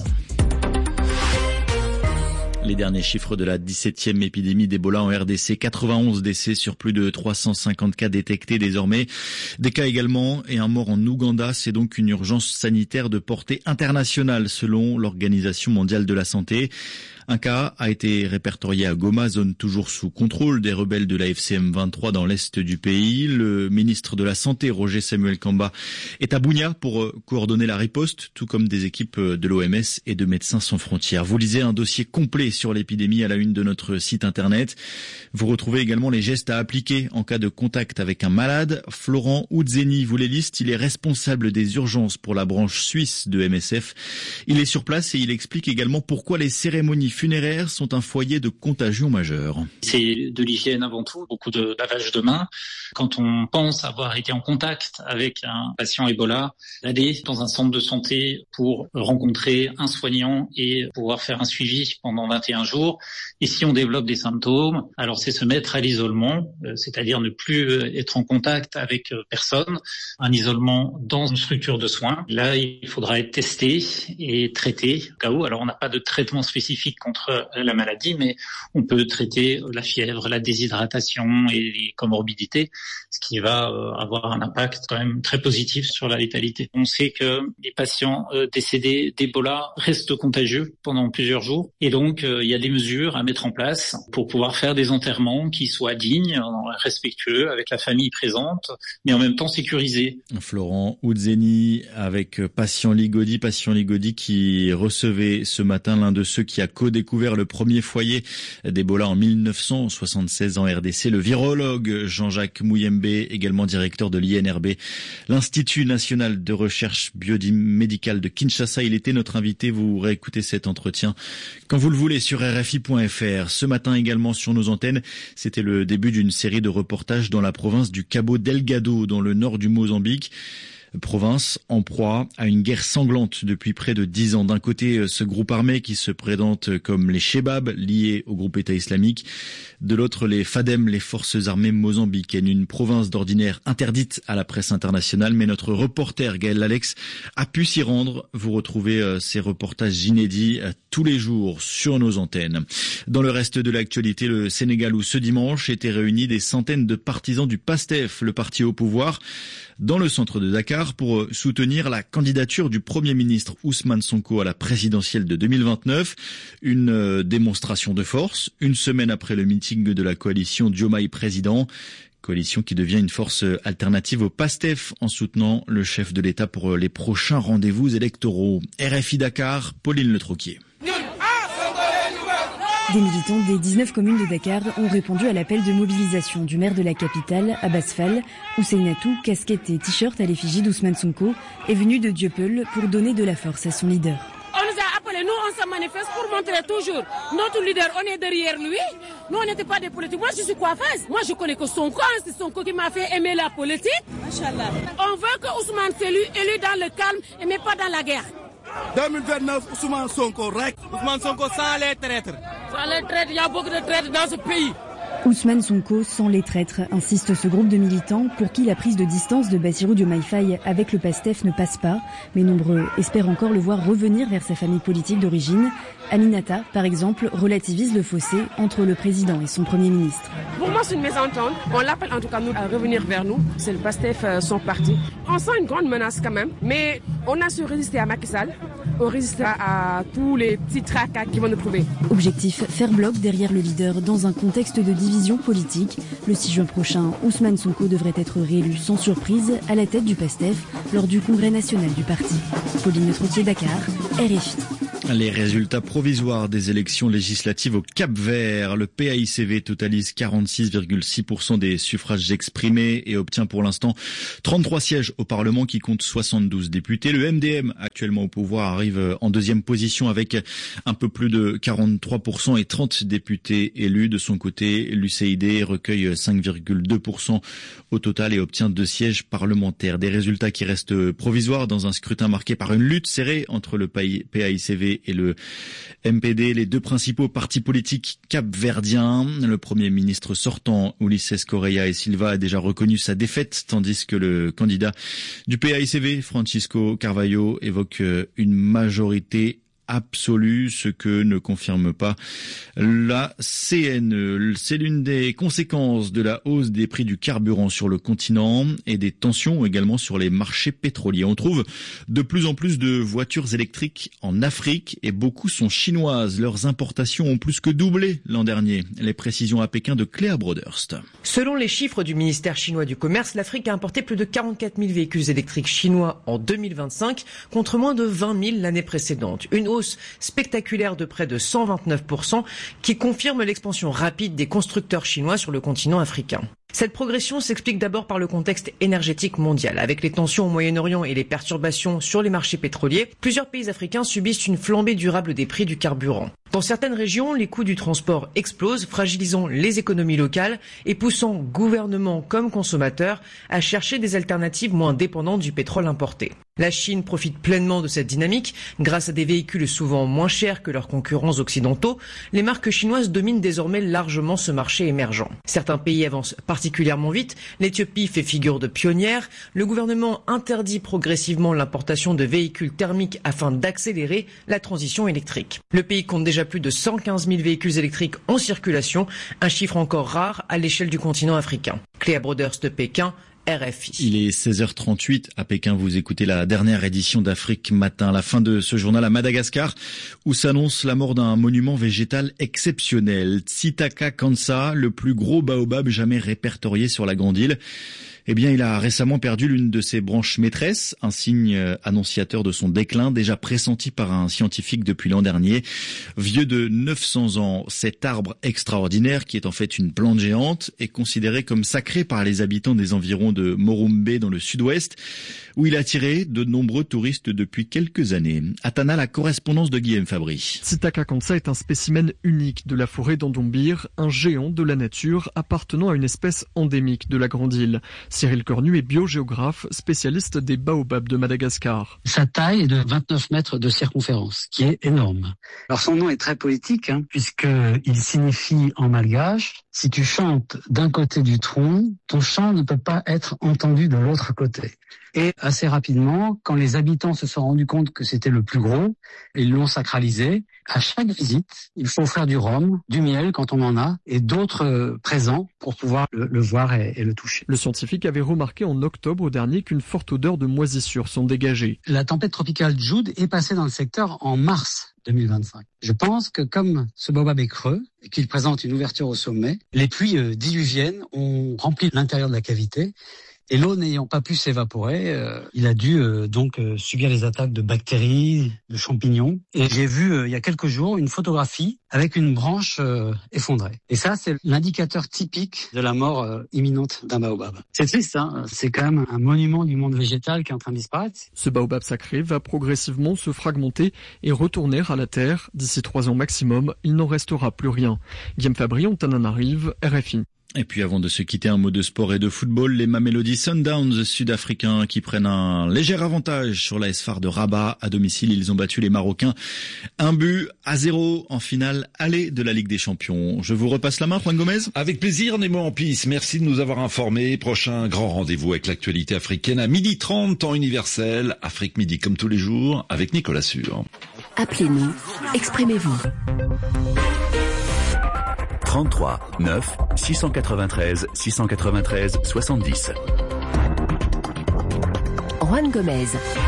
Les derniers chiffres de la 17e épidémie d'Ebola en RDC, 91 décès sur plus de 350 cas détectés désormais. Des cas également et un mort en Ouganda. C'est donc une urgence sanitaire de portée internationale selon l'Organisation mondiale de la santé. Un cas a été répertorié à Goma, zone toujours sous contrôle des rebelles de la FCM 23 dans l'est du pays. Le ministre de la Santé, Roger Samuel Kamba, est à Bunia pour coordonner la riposte, tout comme des équipes de l'OMS et de Médecins sans frontières. Vous lisez un dossier complet sur l'épidémie à la une de notre site internet. Vous retrouvez également les gestes à appliquer en cas de contact avec un malade. Florent Oudzeni vous les liste. Il est responsable des urgences pour la branche suisse de MSF. Il est sur place et il explique également pourquoi les cérémonies funéraires sont un foyer de contagion majeure.
C'est de l'hygiène avant tout, beaucoup de lavage de mains. Quand on pense avoir été en contact avec un patient Ebola, d'aller dans un centre de santé pour rencontrer un soignant et pouvoir faire un suivi pendant 21 jours. Et si on développe des symptômes, alors c'est se mettre à l'isolement, c'est-à-dire ne plus être en contact avec personne, un isolement dans une structure de soins. Là, il faudra être testé et traité au cas où. Alors on n'a pas de traitement spécifique contre la maladie, mais on peut traiter la fièvre, la déshydratation et les comorbidités, ce qui va avoir un impact quand même très positif sur la létalité. On sait que les patients décédés d'Ebola restent contagieux pendant plusieurs jours, et donc il y a des mesures à mettre en place pour pouvoir faire des enterrements qui soient dignes, respectueux, avec la famille présente, mais en même temps sécurisés.
Florent Oudzeni avec Patient Ligodi qui recevait ce matin l'un de ceux qui a co-découvert le premier foyer d'Ebola en 1976 en RDC, le virologue Jean-Jacques Mouyembe, également directeur de l'INRB, l'Institut National de Recherche Biomédicale de Kinshasa. Il était notre invité. Vous réécoutez cet entretien quand vous le voulez sur RFI.fr. Ce matin également sur nos antennes, c'était le début d'une série de reportages dans la province du Cabo Delgado, dans le nord du Mozambique. Province en proie à une guerre sanglante depuis près de 10 ans. D'un côté, ce groupe armé qui se présente comme les Chebab, liés au groupe État islamique. De l'autre, les FADEM, les forces armées mozambicaines. Une province d'ordinaire interdite à la presse internationale, mais notre reporter Gaël Alex a pu s'y rendre. Vous retrouvez ces reportages inédits tous les jours sur nos antennes. Dans le reste de l'actualité, le Sénégal où ce dimanche étaient réunis des centaines de partisans du PASTEF, le parti au pouvoir, dans le centre de Dakar pour soutenir la candidature du Premier ministre Ousmane Sonko à la présidentielle de 2029. Une démonstration de force, une semaine après le meeting de la coalition Diomaye Président. Coalition qui devient une force alternative au PASTEF en soutenant le chef de l'État pour les prochains rendez-vous électoraux. RFI Dakar, Pauline Le Troquier.
Des militants des 19 communes de Dakar ont répondu à l'appel de mobilisation du maire de la capitale, Abbas Fall. Ousseynatou, casquette et t-shirt à l'effigie d'Ousmane Sonko, est venu de Dieuppeul pour donner de la force à son leader.
On nous a appelés, nous on se manifeste pour montrer toujours notre leader, on est derrière lui. Nous on n'était pas des politiques. Moi je suis coiffeuse. Moi je connais que Sonko, c'est Sonko qui m'a fait aimer la politique. Machallah. On veut que Ousmane soit élu dans le calme et mais pas dans la guerre.
2029, Ousmane Sonko, Ousmane Sonko sans les traîtres.
Sans les traîtres, il y a beaucoup de traîtres dans ce pays.
Ousmane Sonko sans les traîtres, insiste ce groupe de militants pour qui la prise de distance de Bassirou Diomaye Faye avec le PASTEF ne passe pas, mais nombreux espèrent encore le voir revenir vers sa famille politique d'origine. Aminata, par exemple, relativise le fossé entre le président et son Premier ministre.
Pour moi, c'est une mésentente. On l'appelle en tout cas nous à revenir vers nous. C'est le PASTEF, son parti. On sent une grande menace quand même, mais on a su résister à Macky Sall. On résistera à tous les petits tracas qui vont nous trouver.
Objectif, faire bloc derrière le leader dans un contexte de division politique. Le 6 juin prochain, Ousmane Sonko devrait être réélu sans surprise à la tête du PASTEF lors du congrès national du parti. Pauline Le Troquier, Dakar, RFI.
Les résultats provisoires des élections législatives au Cap-Vert. Le PAICV totalise 46,6% des suffrages exprimés et obtient pour l'instant 33 sièges au Parlement qui compte 72 députés. Le MDM, actuellement au pouvoir, arrive en deuxième position avec un peu plus de 43% et 30 députés élus. De son côté, l'UCID recueille 5,2% au total et obtient 2 sièges parlementaires. Des résultats qui restent provisoires dans un scrutin marqué par une lutte serrée entre le PAICV et le MPD, les deux principaux partis politiques capverdiens. Le Premier ministre sortant, Ulisses Correia e Silva, a déjà reconnu sa défaite, tandis que le candidat du PAICV, Francisco Carvalho, évoque une majorité absolue, ce que ne confirme pas la CNE. C'est l'une des conséquences de la hausse des prix du carburant sur le continent et des tensions également sur les marchés pétroliers. On trouve de plus en plus de voitures électriques en Afrique et beaucoup sont chinoises. Leurs importations ont plus que doublé l'an dernier. Les précisions à Pékin de Cléa Broderst.
Selon les chiffres du ministère chinois du Commerce, l'Afrique a importé plus de 44 000 véhicules électriques chinois en 2025 contre moins de 20 000 l'année précédente. Une hausse spectaculaire de près de 129% qui confirme l'expansion rapide des constructeurs chinois sur le continent africain. Cette progression s'explique d'abord par le contexte énergétique mondial. Avec les tensions au Moyen-Orient et les perturbations sur les marchés pétroliers, plusieurs pays africains subissent une flambée durable des prix du carburant. Dans certaines régions, les coûts du transport explosent, fragilisant les économies locales et poussant gouvernements comme consommateurs à chercher des alternatives moins dépendantes du pétrole importé. La Chine profite pleinement de cette dynamique. Grâce à des véhicules souvent moins chers que leurs concurrents occidentaux, les marques chinoises dominent désormais largement ce marché émergent. Certains pays avancent particulièrement vite. L'Éthiopie fait figure de pionnière. Le gouvernement interdit progressivement l'importation de véhicules thermiques afin d'accélérer la transition électrique. Le pays compte déjà plus de 115 000 véhicules électriques en circulation, un chiffre encore rare à l'échelle du continent africain. Cléa Broders de Pékin, RFI.
Il est 16h38 à Pékin. Vous écoutez la dernière édition d'Afrique Matin. La fin de ce journal à Madagascar, où s'annonce la mort d'un monument végétal exceptionnel. Tsitaka Kansa, le plus gros baobab jamais répertorié sur la grande île. Eh bien, il a récemment perdu l'une de ses branches maîtresses, un signe annonciateur de son déclin, déjà pressenti par un scientifique depuis l'an dernier. Vieux de 900 ans, cet arbre extraordinaire, qui est en fait une plante géante, est considéré comme sacré par les habitants des environs de Morumbe dans le sud-ouest, où il a attiré de nombreux touristes depuis quelques années. Atana, la correspondance de Guillaume Fabry.
Tsitaka Kansa est un spécimen unique de la forêt d'Andombir, un géant de la nature appartenant à une espèce endémique de la grande île. Cyril Cornu est biogéographe, spécialiste des baobabs de Madagascar.
Sa taille est de 29 mètres de circonférence, qui est énorme. Alors son nom est très poétique, puisqu'il signifie en malgache, si tu chantes d'un côté du tronc, ton chant ne peut pas être entendu de l'autre côté. Et assez rapidement, quand les habitants se sont rendus compte que c'était le plus gros, ils l'ont sacralisé. À chaque visite, il faut offrir du rhum, du miel quand on en a, et d'autres présents pour pouvoir le voir et le toucher.
Le scientifique avait remarqué en octobre dernier qu'une forte odeur de moisissure s'en dégageait.
La tempête tropicale Jude est passée dans le secteur en mars 2025. Je pense que comme ce baobab est creux et qu'il présente une ouverture au sommet, les pluies diluviennes ont rempli l'intérieur de la cavité. Et l'eau n'ayant pas pu s'évaporer, il a dû donc subir les attaques de bactéries, de champignons. Et j'ai vu il y a quelques jours une photographie avec une branche effondrée. Et ça, c'est l'indicateur typique de la mort imminente d'un baobab. C'est triste, c'est quand même un monument du monde végétal qui est en train de disparaître.
Ce baobab sacré va progressivement se fragmenter et retourner à la terre. D'ici 3 ans maximum, il n'en restera plus rien. Guillaume Fabry, Antananarive, RFI.
Et puis avant de se quitter, un mot de sport et de football. Les Mamelody Sundowns sud-africains qui prennent un léger avantage sur l'AS FAR de Rabat. À domicile, ils ont battu les Marocains 1-0 en finale aller de la Ligue des Champions. Je vous repasse la main, Juan Gomez.
Avec plaisir, Nemo Ampis. Merci de nous avoir informés. Prochain grand rendez-vous avec l'actualité africaine à 12h30, temps universel. Afrique Midi comme tous les jours avec Nicolas Sûr.
Appelez-nous, exprimez-vous.
33 9 693 693 70.
Juan Gomez.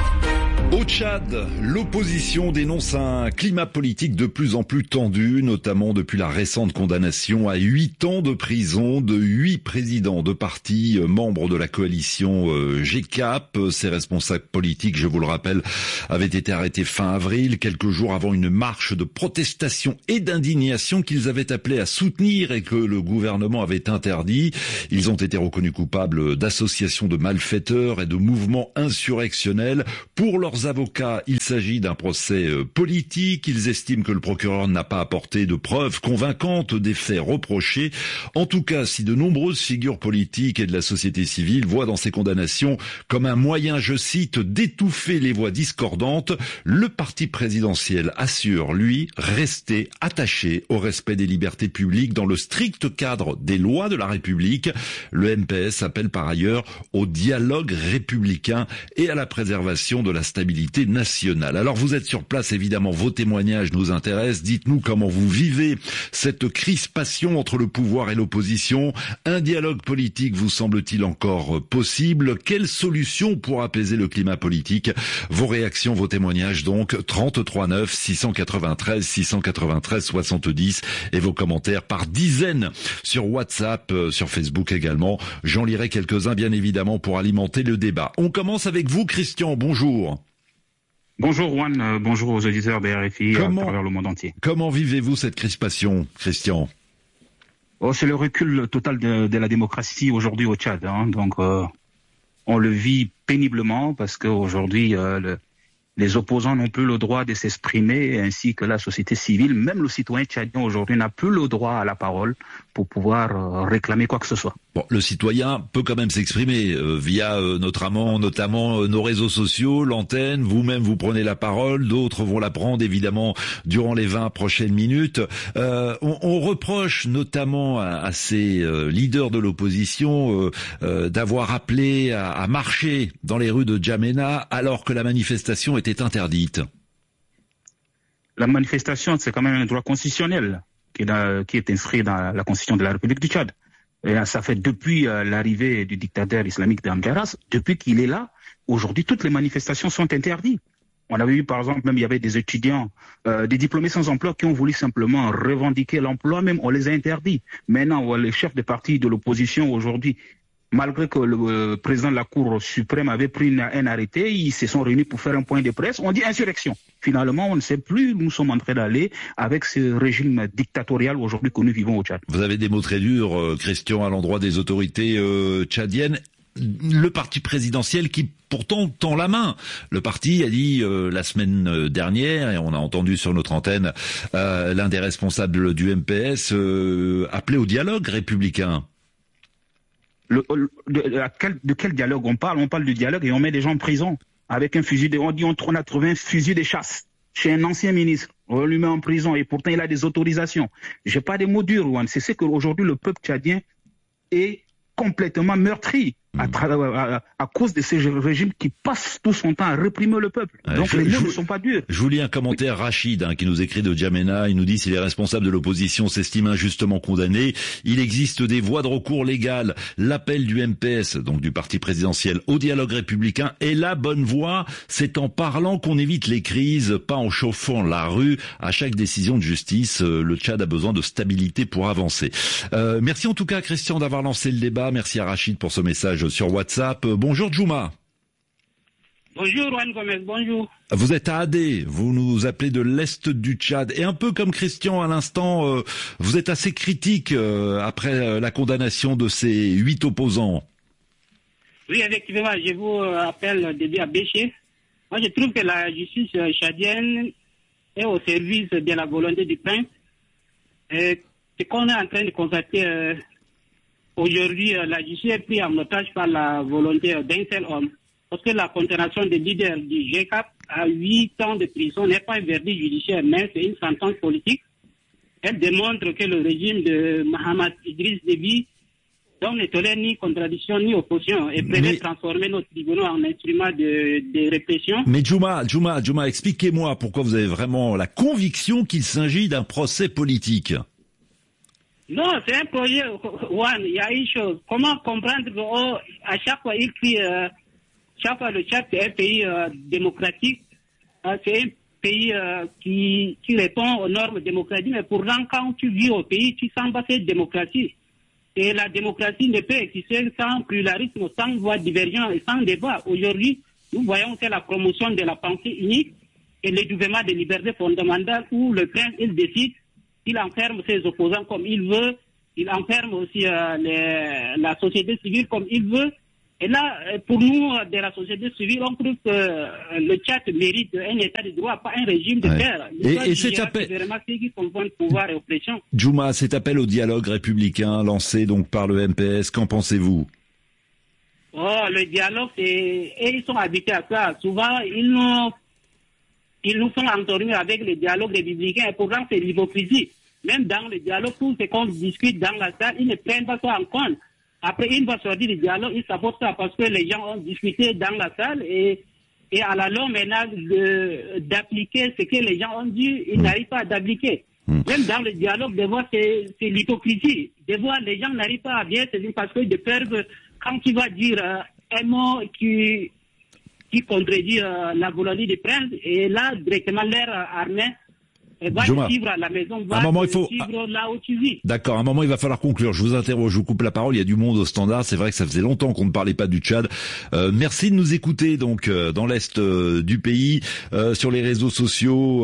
Au Tchad, l'opposition dénonce un climat politique de plus en plus tendu, notamment depuis la récente condamnation à 8 ans de prison de 8 présidents de partis membres de la coalition GCAP. Ces responsables politiques, je vous le rappelle, avaient été arrêtés fin avril, quelques jours avant une marche de protestation et d'indignation qu'ils avaient appelé à soutenir et que le gouvernement avait interdit. Ils ont été reconnus coupables d'associations de malfaiteurs et de mouvements insurrectionnels. Pour leurs avocats, il s'agit d'un procès politique. Ils estiment que le procureur n'a pas apporté de preuves convaincantes des faits reprochés. En tout cas, si de nombreuses figures politiques et de la société civile voient dans ces condamnations comme un moyen, je cite, d'étouffer les voix discordantes, le parti présidentiel assure, lui, rester attaché au respect des libertés publiques dans le strict cadre des lois de la République. Le MPS appelle par ailleurs au dialogue républicain et à la préservation de la stabilité nationale. Alors vous êtes sur place, évidemment, vos témoignages nous intéressent. Dites-nous comment vous vivez cette crispation entre le pouvoir et l'opposition. Un dialogue politique vous semble-t-il encore possible? Quelle solution pour apaiser le climat politique? Vos réactions, vos témoignages donc, 33 9 693 693 70 et vos commentaires par dizaines sur WhatsApp, sur Facebook également. J'en lirai quelques-uns bien évidemment pour alimenter le débat. On commence avec vous, Christian, bonjour.
Bonjour Juan, bonjour aux auditeurs de RFI à travers le monde entier.
Comment vivez-vous cette crispation, Christian?
C'est le recul total de la démocratie aujourd'hui au Tchad. Donc on le vit péniblement parce qu'aujourd'hui les opposants n'ont plus le droit de s'exprimer, ainsi que la société civile. Même le citoyen tchadien aujourd'hui n'a plus le droit à la parole pour pouvoir réclamer quoi que ce soit.
Bon, le citoyen peut quand même s'exprimer via notamment nos réseaux sociaux, l'antenne. Vous-même, vous prenez la parole, d'autres vont la prendre évidemment durant les 20 prochaines minutes. On reproche notamment à ces leaders de l'opposition d'avoir appelé à marcher dans les rues de N'Djamena alors que la manifestation était interdite.
La manifestation, c'est quand même un droit constitutionnel qui est inscrit dans la Constitution de la République du Tchad. Et ça fait depuis l'arrivée du dictateur islamique d'Amgaras, depuis qu'il est là, aujourd'hui, toutes les manifestations sont interdites. On avait vu, par exemple, même il y avait des étudiants, des diplômés sans emploi qui ont voulu simplement revendiquer l'emploi, même on les a interdits. Maintenant, les chefs de partis de l'opposition aujourd'hui, malgré que le président de la Cour suprême avait pris un arrêté, ils se sont réunis pour faire un point de presse. On dit insurrection. Finalement, on ne sait plus où nous sommes en train d'aller avec ce régime dictatorial aujourd'hui que nous vivons au Tchad.
Vous avez des mots très durs, Christian, à l'endroit des autorités tchadiennes. Le parti présidentiel qui pourtant tend la main. Le parti a dit la semaine dernière, et on a entendu sur notre antenne l'un des responsables du MPS appeler au dialogue républicain.
De quel dialogue on parle? On parle du dialogue et on met des gens en prison avec un fusil on a trouvé un fusil de chasse chez un ancien ministre. On lui met en prison et pourtant il a des autorisations. J'ai pas des mots durs, Juan. C'est ce qu'aujourd'hui le peuple tchadien est complètement meurtri à cause de ces régimes qui passent tout son temps à réprimer le peuple. Donc les mots ne sont pas durs.
Je vous lis un commentaire, Rachid, qui nous écrit de Djamena. Il nous dit: si les responsables de l'opposition s'estiment injustement condamnés, il existe des voies de recours légales. L'appel du MPS, donc du parti présidentiel, au dialogue républicain est la bonne voie. C'est en parlant qu'on évite les crises, pas en chauffant la rue. À chaque décision de justice, le Tchad a besoin de stabilité pour avancer. Merci en tout cas, Christian, d'avoir lancé le débat. Merci à Rachid pour ce message sur WhatsApp. Bonjour Djouma.
Bonjour Juan Gomez, bonjour.
Vous êtes à Adé, vous nous appelez de l'Est du Tchad. Et un peu comme Christian à l'instant, vous êtes assez critique après la condamnation de ces 8 opposants.
Oui, effectivement, je vous appelle Déby Abéché. Moi, je trouve que la justice tchadienne est au service de la volonté du prince. Et ce qu'on est en train de constater aujourd'hui, la justice est prise en otage par la volonté d'un seul homme. Parce que la condamnation des leaders du GCAP à 8 ans de prison n'est pas un verdict judiciaire, mais c'est une sentence politique. Elle démontre que le régime de Mohamed Idriss Déby ne tolère ni contradiction ni opposition et préfère transformer nos tribunaux en instrument de répression. Mais
Djouma, expliquez-moi pourquoi vous avez vraiment la conviction qu'il s'agit d'un procès politique.
Non, c'est un projet, Juan, il y a une chose. Comment comprendre qu'à chaque fois il crie, chaque fois le Tchad c'est un pays démocratique, c'est un pays qui répond aux normes démocratiques, mais pourtant quand tu vis au pays, tu sens pas cette démocratie. Et la démocratie ne peut exister sans pluralisme, sans voix divergente et sans débat. Aujourd'hui, nous voyons que la promotion de la pensée unique et le développement des libertés fondamentales où le prince, il décide. Il enferme ses opposants comme il veut, il enferme aussi la société civile comme il veut. Et là, pour nous, de la société civile, on trouve que le Tchad mérite un état de droit, pas un régime de terre.
Et cet appel...
C'est vraiment ceux qui confondent pouvoir et oppression.
Djouma, cet appel au dialogue républicain lancé donc par le MPS, qu'en pensez-vous?
Le dialogue, ils sont habitués à ça. Souvent, ils nous font endormir avec le dialogue républicain et pourtant c'est l'hypocrisie. Même dans le dialogue, tout ce qu'on discute dans la salle, ils ne prennent pas ça en compte. Après, une fois sorti du dialogue, ils s'apportent ça parce que les gens ont discuté dans la salle et à la longue, maintenant, d'appliquer ce que les gens ont dit, ils n'arrivent pas à d'appliquer. Même dans le dialogue, des fois, c'est l'hypocrisie. Des fois, les gens n'arrivent pas à bien se dire parce que de peur que quand tu vas dire un mot qui contredit la volonté du prince, et là, directement, l'air armé va te suivre à la maison, va te suivre là où tu vis.
D'accord, à un moment il va falloir conclure. Je vous interroge, je vous coupe la parole, il y a du monde au standard, c'est vrai que ça faisait longtemps qu'on ne parlait pas du Tchad. Merci de nous écouter donc dans l'Est du pays, sur les réseaux sociaux.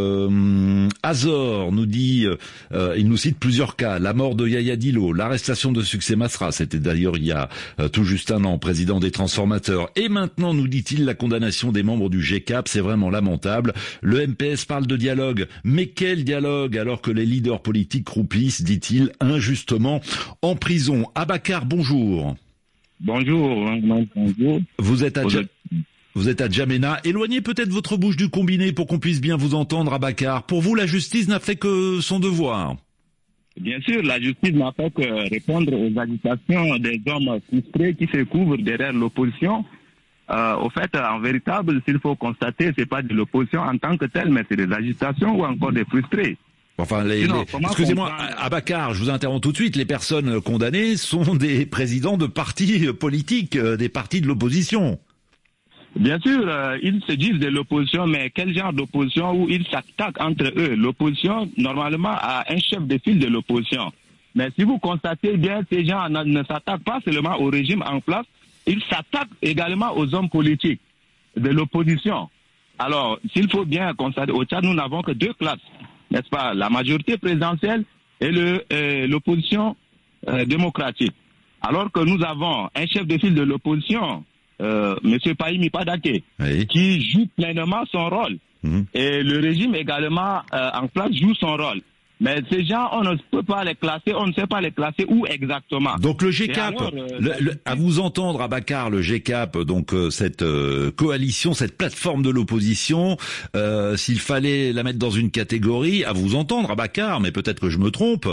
Azor nous dit, il nous cite plusieurs cas, la mort de Yaya Dillo, l'arrestation de Succès Masra, c'était d'ailleurs il y a tout juste un an, président des transformateurs, et maintenant nous dit-il la condamnation des membres du GCAP, c'est vraiment lamentable. Le MPS parle de dialogue, mais quel dialogue alors que les leaders politiques croupissent, dit-il, injustement en prison. Abakar, bonjour.
Bonjour.
Vous êtes à Djamena. Éloignez peut-être votre bouche du combiné pour qu'on puisse bien vous entendre, Abakar. Pour vous, la justice n'a fait que son devoir.
Bien sûr, la justice n'a fait que répondre aux agitations des hommes frustrés qui se couvrent derrière l'opposition Au fait, en véritable, s'il faut constater, c'est pas de l'opposition en tant que telle, mais c'est des agitations ou encore des frustrés.
Enfin, excusez-moi, Abakar, je vous interromps tout de suite. Les personnes condamnées sont des présidents de partis politiques, des partis de l'opposition.
Bien sûr, ils se disent de l'opposition, mais quel genre d'opposition où ils s'attaquent entre eux? L'opposition, normalement, a un chef de file de l'opposition. Mais si vous constatez bien, ces gens ne s'attaquent pas seulement au régime en place, ils s'attaquent également aux hommes politiques de l'opposition. Alors, s'il faut bien constater, au Tchad, nous n'avons que deux classes, n'est-ce pas? La majorité présidentielle et l'opposition démocratique. Alors que nous avons un chef de file de l'opposition, Monsieur Pahimi Padake, oui, qui joue pleinement son rôle. Et le régime également en place joue son rôle. Mais ces gens, on ne peut pas les classer, on ne sait pas les classer où exactement.
Donc le GCAP, à vous entendre, Abakar, le GCAP, donc cette coalition, cette plateforme de l'opposition, s'il fallait la mettre dans une catégorie, à vous entendre, Abakar, mais peut-être que je me trompe,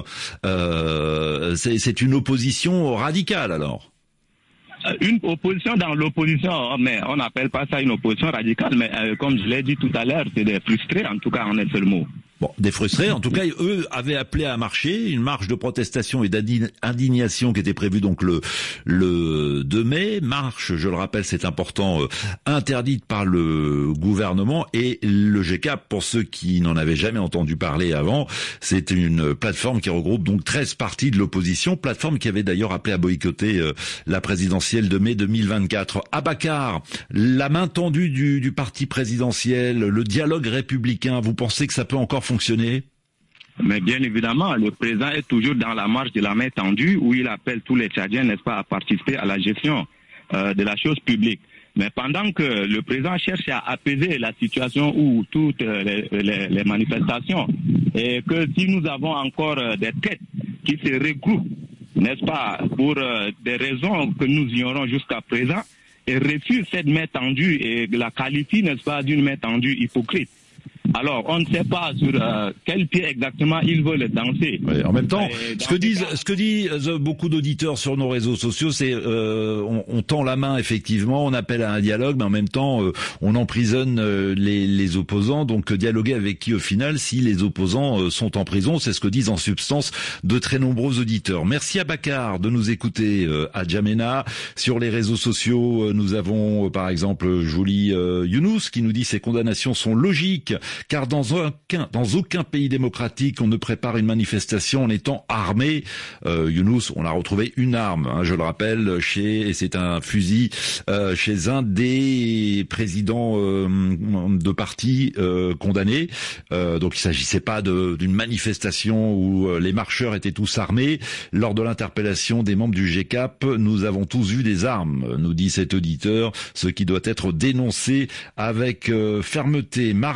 c'est une opposition radicale alors.
Une opposition dans l'opposition, mais on n'appelle pas ça une opposition radicale, mais comme je l'ai dit tout à l'heure, c'est des frustrés, en tout cas en un seul mot.
Bon, des frustrés, en tout cas, eux avaient appelé à marcher, une marche de protestation et d'indignation qui était prévue donc le 2 mai. Marche, je le rappelle, c'est important, interdite par le gouvernement, et le GCAP, pour ceux qui n'en avaient jamais entendu parler avant, c'est une plateforme qui regroupe donc 13 partis de l'opposition, plateforme qui avait d'ailleurs appelé à boycotter la présidentielle de mai 2024. Abakar, la main tendue du parti présidentiel, le dialogue républicain, vous pensez que ça peut encore fonctionner?
Mais bien évidemment, le président est toujours dans la marche de la main tendue où il appelle tous les Tchadiens, n'est-ce pas, à participer à la gestion de la chose publique. Mais pendant que le président cherche à apaiser la situation où toutes les manifestations, et que si nous avons encore des têtes qui se regroupent, n'est-ce pas, pour des raisons que nous ignorons jusqu'à présent, et refusent cette main tendue et la qualifient, n'est-ce pas, d'une main tendue hypocrite. Alors, on ne sait pas sur quel pied exactement ils veulent danser.
Oui, en même temps, ce que disent beaucoup d'auditeurs sur nos réseaux sociaux, c'est on tend la main effectivement, on appelle à un dialogue, mais en même temps, on emprisonne les opposants. Donc, dialoguer avec qui au final, si les opposants sont en prison, c'est ce que disent en substance de très nombreux auditeurs. Merci à Abakar de nous écouter à Djamena. Sur les réseaux sociaux, nous avons par exemple Julie Younous qui nous dit ces condamnations sont logiques. Car dans aucun pays démocratique, on ne prépare une manifestation en étant armé. Younous, on a retrouvé une arme, hein, je le rappelle, et c'est un fusil chez un des présidents de partis condamnés. Donc il s'agissait pas d'une manifestation où les marcheurs étaient tous armés. Lors de l'interpellation des membres du GCAP, nous avons tous vu des armes, nous dit cet auditeur, ce qui doit être dénoncé avec fermeté.